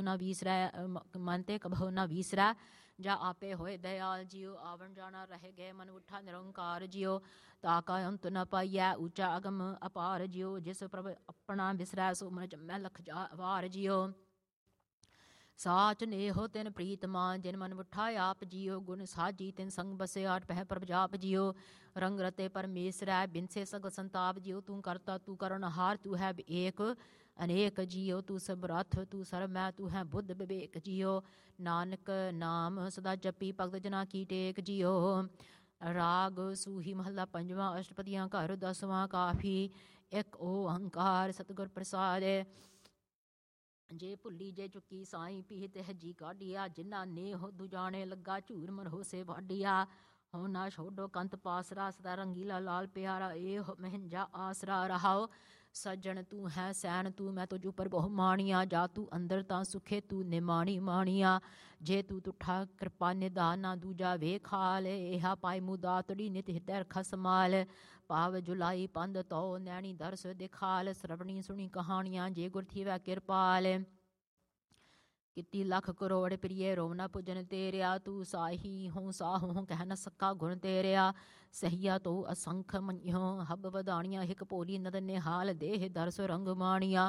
ਨਾ ਵੀਸਰੈ ਜਾ ਆਪੇ ਹੋਏ ਦਇਆਲ ਜਿਓ। ਆਵਣ ਜਾਣਾ ਰਹਿ ਗਏ ਮਨ ਉਠਾ ਨਿਰੰਕਾਰ ਜਿਓ। ਤਾਕਾ ਅੰਤ ਨ ਪਾਈਐ ਉੱਚਾ ਅਗਮ ਅਪਾਰ ਜਿਓ। ਜਿਸ ਪ੍ਰਭ ਆਪਣਾ ਵਿਸਰੈ ਸੋ ਮਨ ਜੰਮੈ ਲਖ ਵਾਰ ਜਿਓ। ਸਾਚ ਨੇਹੋ ਤਿਨ ਪ੍ਰੀਤਮਾ ਜਿਨ ਮਨ ਉਠਾ ਆਪ ਜਿਓ। ਗੁਣ ਸਾਜੀ ਤਿਨ ਸੰਗ ਬਸੇ ਆਟ ਪਹਿ ਪ੍ਰਭ ਜਾਪ ਜਿਓ। ਰੰਗ ਰਤੇ ਪਰਮੇਸ਼ਰੈ ਬਿਨਸੇ ਸਗਲ ਸੰਤਾਪ ਜਿਓ। ਤੂੰ ਕਰਤਾ ਤੂੰ ਕਰਨਹਾਰ ਤੂੰ ਹੈ ਏਕ ਅਨੇਕ ਜਿਓ। ਤੂੰ ਸਭ ਰਥ ਤੂੰ ਸਰਬ ਮੈਂ ਤੂੰ ਹੈ ਬੁੱਧ ਵਿਵੇਕ ਜਿਓ। ਨਾਨਕ ਨਾਮ ਸਦਾ ਜਪੀ ਭਗਤ ਜਨਾ ਕੀ ਟੇਕ ਜਿਓ। ਰਾਗ ਸੂਹੀ ਮਹੱਲਾ ਪੰਜਵਾਂ। ਅਸ਼ਟਪਦੀਆਂ ਘਰ ਦਸਵਾਂ। ਕਾਫੀ ਇੱਕ ਓੰਕਾਰ ਸਤਿਗੁਰ ਪ੍ਰਸਾਦ। ਜੇ ਭੁੱਲੀ ਜੇ ਚੁੱਕੀ ਸਾਈਂ ਪੀਤ ਹਜੀ ਕਾਢੀਆ। ਜਿਨਾ ਨੇਹ ਦੁਜਾਣੇ ਲੱਗਾ ਝੂਰ ਮਰਹੋ ਸੇ ਵਾਢੀਆ। ਹੋ ਨਾ ਛੋਡੋ ਕੰਤ ਪਾਸਰਾ ਸਦਾ ਰੰਗੀਲਾ ਲਾਲ ਪਿਆਰਾ। ਇਹ ਮਹਿੰਜਾ ਆਸਰਾ। ਰਹਾਓ ਸੱਜਣ ਤੂੰ ਹੈ ਸੈਣ ਤੂੰ ਮੈਂ ਤੁਝ ਉਪਰ ਬਹੁ ਮਾਣੀਆ। ਜਾ ਤੂੰ ਅੰਦਰ ਤਾਂ ਸੁਖੇ ਤੂੰ ਨਿਮਾਣੀ ਮਾਣੀਆ। ਜੇ ਤੂੰ ਤੁਠਾ ਕਿਰਪਾ ਨਿਧਾਨਾ ਦੂਜਾ ਵੇਖਾਲ। ਇਹਾ ਪਾਈ ਮੁਦਾਤੜੀ ਨਿਤ ਹਿਰਦੈ ਰਖਾ ਸਮਾਲ। ਭਾਵ ਜੁਲਾਈ ਪੰਧ ਤੋ ਨੈਣੀ ਦਰਸ ਦਿਖਾਲ। ਸਰਵਣੀ ਸੁਣੀ ਕਹਾਣੀਆਂ ਜੇ ਗੁਰ ਥੀਵੈ ਕਿਰਪਾਲ। ਕੀਤੀ ਲੱਖ ਕਰੋੜ ਪ੍ਰਿਯ ਰੋਮ ਨਾ ਪੁਜਨ ਤੇਰਿਆ। ਤੂੰ ਸਾਹੀ ਹੋਂ ਸਾਹੋਂ ਕਹਿ ਨ ਸਕਾ ਗੁਣ ਤੇਰਿਆ। ਸਹੀਆ ਤੋ ਅਸੰਖ ਮੰਨਿਓ ਹਬ ਵਧਾਣੀਆਂ। ਹਿਕ ਭੋਲੀ ਨਦਰ ਨਿਹਾਲ ਦੇਹ ਦਰਸ ਰੰਗ ਮਾਣੀਆ।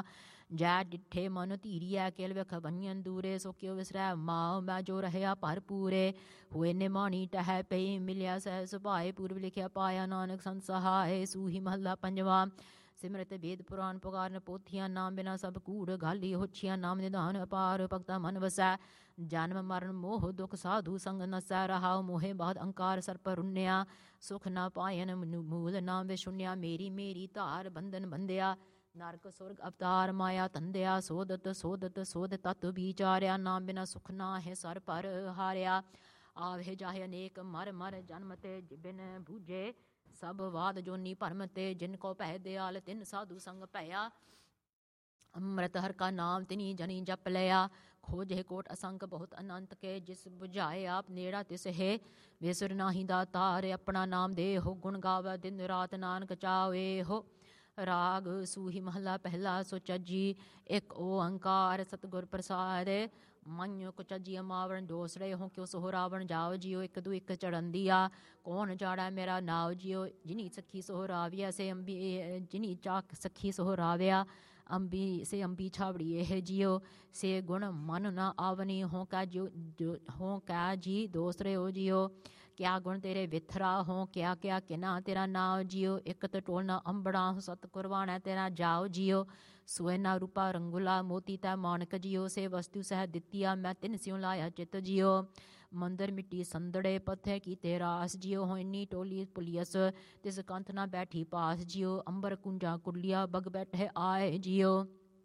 ਜੈ ਡਿੱਠੇ ਮਨ ਧੀਰੀਐ ਕੇਲ ਵਿਖ ਬੰਜਨ ਦੂਰੇ ਸੋ ਕਿਉ ਵਿਸਰੈ ਮਾਉ ਮੈਂ ਜੋ ਰਹਿਆ ਭਰਪੂਰੇ ਹੋਏ ਨਿਮਾਣੀ ਟਹਿ ਪਈ ਮਿਲਿਆ ਸਹਿ ਸੁਭਾਏ ਪੂਰਬ ਲਿਖਿਆ ਪਾਇਆ ਨਾਨਕ ਸੰਤ ਸਹਾਏ ਸੂਹੀ ਮਹੱਲਾ ਪੰਜਵਾ ਸਿਮਰਤ ਵੇਦ ਪੁਰਾਨ ਪੁਕਾਰਨ ਪੋਥੀਆਂ ਨਾਮ ਬਿਨਾ ਸਭ ਕੂੜ ਗਾਲੀ ਹੋਛੀਆਂ ਨਾਮ ਨਿਧਾਨ ਅਪਾਰ ਭਗਤਾ ਮਨ ਵਸੈ ਜਨਮ ਮਰਨ ਮੋਹ ਦੁਖ ਸਾਧੂ ਸੰਗ ਨਸੈ ਰਹਾਉ ਮੋਹੇ ਬਾਦ ਅੰਕਾਰ ਸਰਪ ਰੁੰਨਿਆ ਸੁਖ ਨਾ ਪਾਇਨ ਮੂਲ ਨਾਮ ਵਿਸ਼ੁੰਨਿਆ ਮੇਰੀ ਮੇਰੀ ਧਾਰ ਬੰਧਨ ਬੰਧਿਆ ਨਰਕ ਸੁਰਗ ਅਵਤਾਰ ਮਾਇਆ ਧੰਦਿਆ ਸੋਧਤ ਸੋਧਤ ਸੋਧ ਤਤ ਵਿਚਾਰਿਆ ਨਾਮ ਬਿਨਾ ਸੁਖ ਨਾ ਹੈ ਸਰ ਪਰ ਹਾਰਿਆ ਆਵੇ ਜਾਹੇ ਅਨੇਕ ਮਰ ਮਰ ਜਨਮ ਤੇ ਬਿਨ ਬੂਝੇ ਸਭ ਵਾਦ ਜੋਨੀ ਭਰਮ ਤੇ ਜਿਨ ਕੋ ਭੈ ਦਿਆਲ ਤਿਨ ਸਾਧੂ ਸੰਗ ਭਇਆ ਅੰਮ੍ਰਿਤ ਹਰ ਕਾ ਨਾਮ ਤਿਨੀ ਜਨੀ ਜਪ ਲਿਆ ਖੋਜੇ ਕੋਟ ਅਸੰਖ ਬਹੁਤ ਅਨੰਤ ਕੇ ਜਿਸ ਬੁਝਾਏ ਆਪ ਨੇੜਾ ਤਿਸ ਹੈ ਵਿਸਰ ਨਾਹੀ ਦਾਤਾਰ ਆਪਣਾ ਨਾਮ ਦੇ ਹੋ ਗੁਣ ਗਾਵੇ ਦਿਨ ਰਾਤ ਨਾਨਕ ਚਾਵੇ ਹੋ ਰਾਗ ਸੂਹੀ ਮਹੱਲਾ ਪਹਿਲਾ ਸੁਚਜੀ ਇੱਕ ਓੰਕਾਰ ਸਤਿਗੁਰ ਪ੍ਰਸਾਦ ਮਨਿ ਕੁਚਜੀ ਮਾਵਣ ਦੋਸੜੇ ਹੋ ਕਿਉ ਸੋ ਰਾਵਣ ਜਾਓ ਜਿਉ ਇੱਕ ਦੂ ਇੱਕ ਚੜੰਦੀਆ ਕੌਣ ਜਾੜਾ ਮੇਰਾ ਨਾਉ ਜਿਉ ਜਿਨੀ ਸਖੀ ਸੋ ਰਾਵਿਆ ਸੇ ਅੰਬੀ ਜਿਨੀ ਚਾਕ ਸਖੀ ਸੋ ਰਾਵਿਆ ਅੰਬੀ ਸੇ ਅੰਬੀ ਛਾਵੜੀ ਇਹ ਜਿਉ ਸੇ ਗੁਣ ਮਨ ਨਾ ਆਵਨੀ ਹੋ ਕਾ ਜੋ ਹੋ ਕਾ ਜੀ ਦੋਸਰੇ ਹੋ ਜਿਉ ਕਿਆ ਗੁਣ ਤੇਰੇ ਵਿਥਰਾ ਹੋ ਕਿਆ ਕਿਆ ਕਿਨਾ ਤੇਰਾ ਨਾਉ ਜਿਉ ਇੱਕ ਤੇ ਟੋਲਣਾ ਅੰਬੜਾ ਸਤ ਕੁਰਬਾਨਾ ਤੇਰਾ ਜਾਓ ਜਿਉ ਸੁਐਨਾ ਰੂਪਾ ਰੰਗੁਲਾ ਮੋਤੀ ਤੈ ਮਾਨਕ ਜਿਉ ਸੇ ਵਸਤੂ ਸਹਿ ਦਿੱਤੀਆ ਮੈਂ ਤਿਨ ਸਿਉ ਲਾਇਆ ਚਿਤ ਜਿਉ ਮੰਦਰ ਮਿੱਟੀ ਸੰਦੜੇ ਪੱਥੇ ਕੀਤੇ ਰਾਸ ਜਿਉ ਹੋਇਨੀ ਟੋਲੀ ਪੁਲੀਅਸ ਤਿਸ ਕੰਥ ਨਾ ਬੈਠੀ ਪਾਸ ਜਿਉ ਅੰਬਰ ਕੁੰਜਾ ਕੁਲੀਆ ਬਗ ਬੈਠੇ ਆਏ ਜਿਉ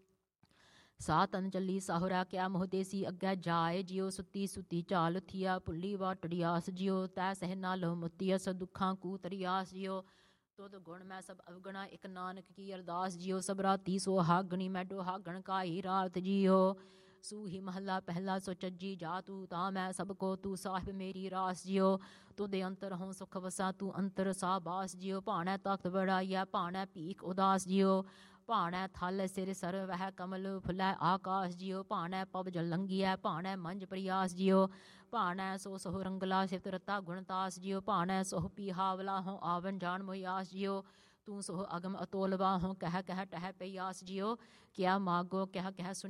ਸਾ ਤਨ ਚੱਲੀ ਸਾਹੁਰਾ ਕਿਆ ਮੋਹ ਦੇਸੀ ਅੱਗੇ ਜਾਏ ਜਿਉ ਸੁੱਤੀ ਸੁੱਤੀ ਝਾਲ ਥੀਆ ਭੁੱਲੀ ਵਾਟੜਿਆਸ ਜਿਉ ਤੈ ਸਹਿ ਨਾਲ ਮੁੱਤੀਅਸ ਦੁੱਖਾਂ ਕੂ ਤਰੀਆਸ ਜਿਉ ਤੁਧ ਗੁਣ ਮੈਂ ਸਭ ਅਵਗਣਾ ਇੱਕ ਨਾਨਕ ਕੀ ਅਰਦਾਸ ਜਿਉ ਸਭ ਰਾਤੀ ਸੋ ਹਾਗਣੀ ਮੈਂ ਡੋਹਾਗਣ ਕਾਈ ਰਾਤ ਜਿਉ ਸੂਹੀ ਮਹੱਲਾ ਪਹਿਲਾ ਸੁਚਜੀ ਜਾ ਤੂੰ ਤਾਂ ਮੈਂ ਸਭ ਕੋ ਤੂੰ ਸਾਹਿਬ ਮੇਰੀ ਰਾਸ ਜਿਉ ਤੁਦੇ ਅੰਤਰ ਹੋਂ ਸੁਖ ਵਸਾ ਤੂੰ ਅੰਤਰ ਸਾ ਬਾਸ ਜਿਉ ਭਾਣੈ ਤਖਤ ਬੜਾਈਆ ਭਾਣੈ ਭੀਖ ਉਦਾਸ ਜਿਉ ਭਾਣੈ ਥਲ ਸਿਰ ਸਰ ਵਹਿ ਕਮਲ ਫੁੱਲੈ ਆਕਾਸ਼ ਜਿਉ ਭਾਣੈ ਪਵ ਜਲ ਲੰਘੀਐ ਭਾਣੈ ਮੰਜ ਪ੍ਰਿਆਸ ਜਿਉ ਭਾਣੈ ਸੋ ਸੋਹ ਰੰਗਲਾ ਸਿਫਤ ਰਤਾ ਗੁਣਤਾਸ ਜਿਉ ਭਾਣੈ ਸੋਹ ਪੀਹਾਵਲਾ ਹੋ ਆਵਨ ਜਾਣ ਮੋਹਿਆਸ ਜਿਉ ਤੂੰ ਸੋਹ ਅਗਮ ਅਤੋਲਵਾ ਹੋ ਕਹਿ ਕਹਿ ਟਹਿ ਪਈ ਆਸ ਜਿਉ ਕਿਆ ਮਾਗੋ ਕਹਿ ਕਹਿ ਸੁਣੀ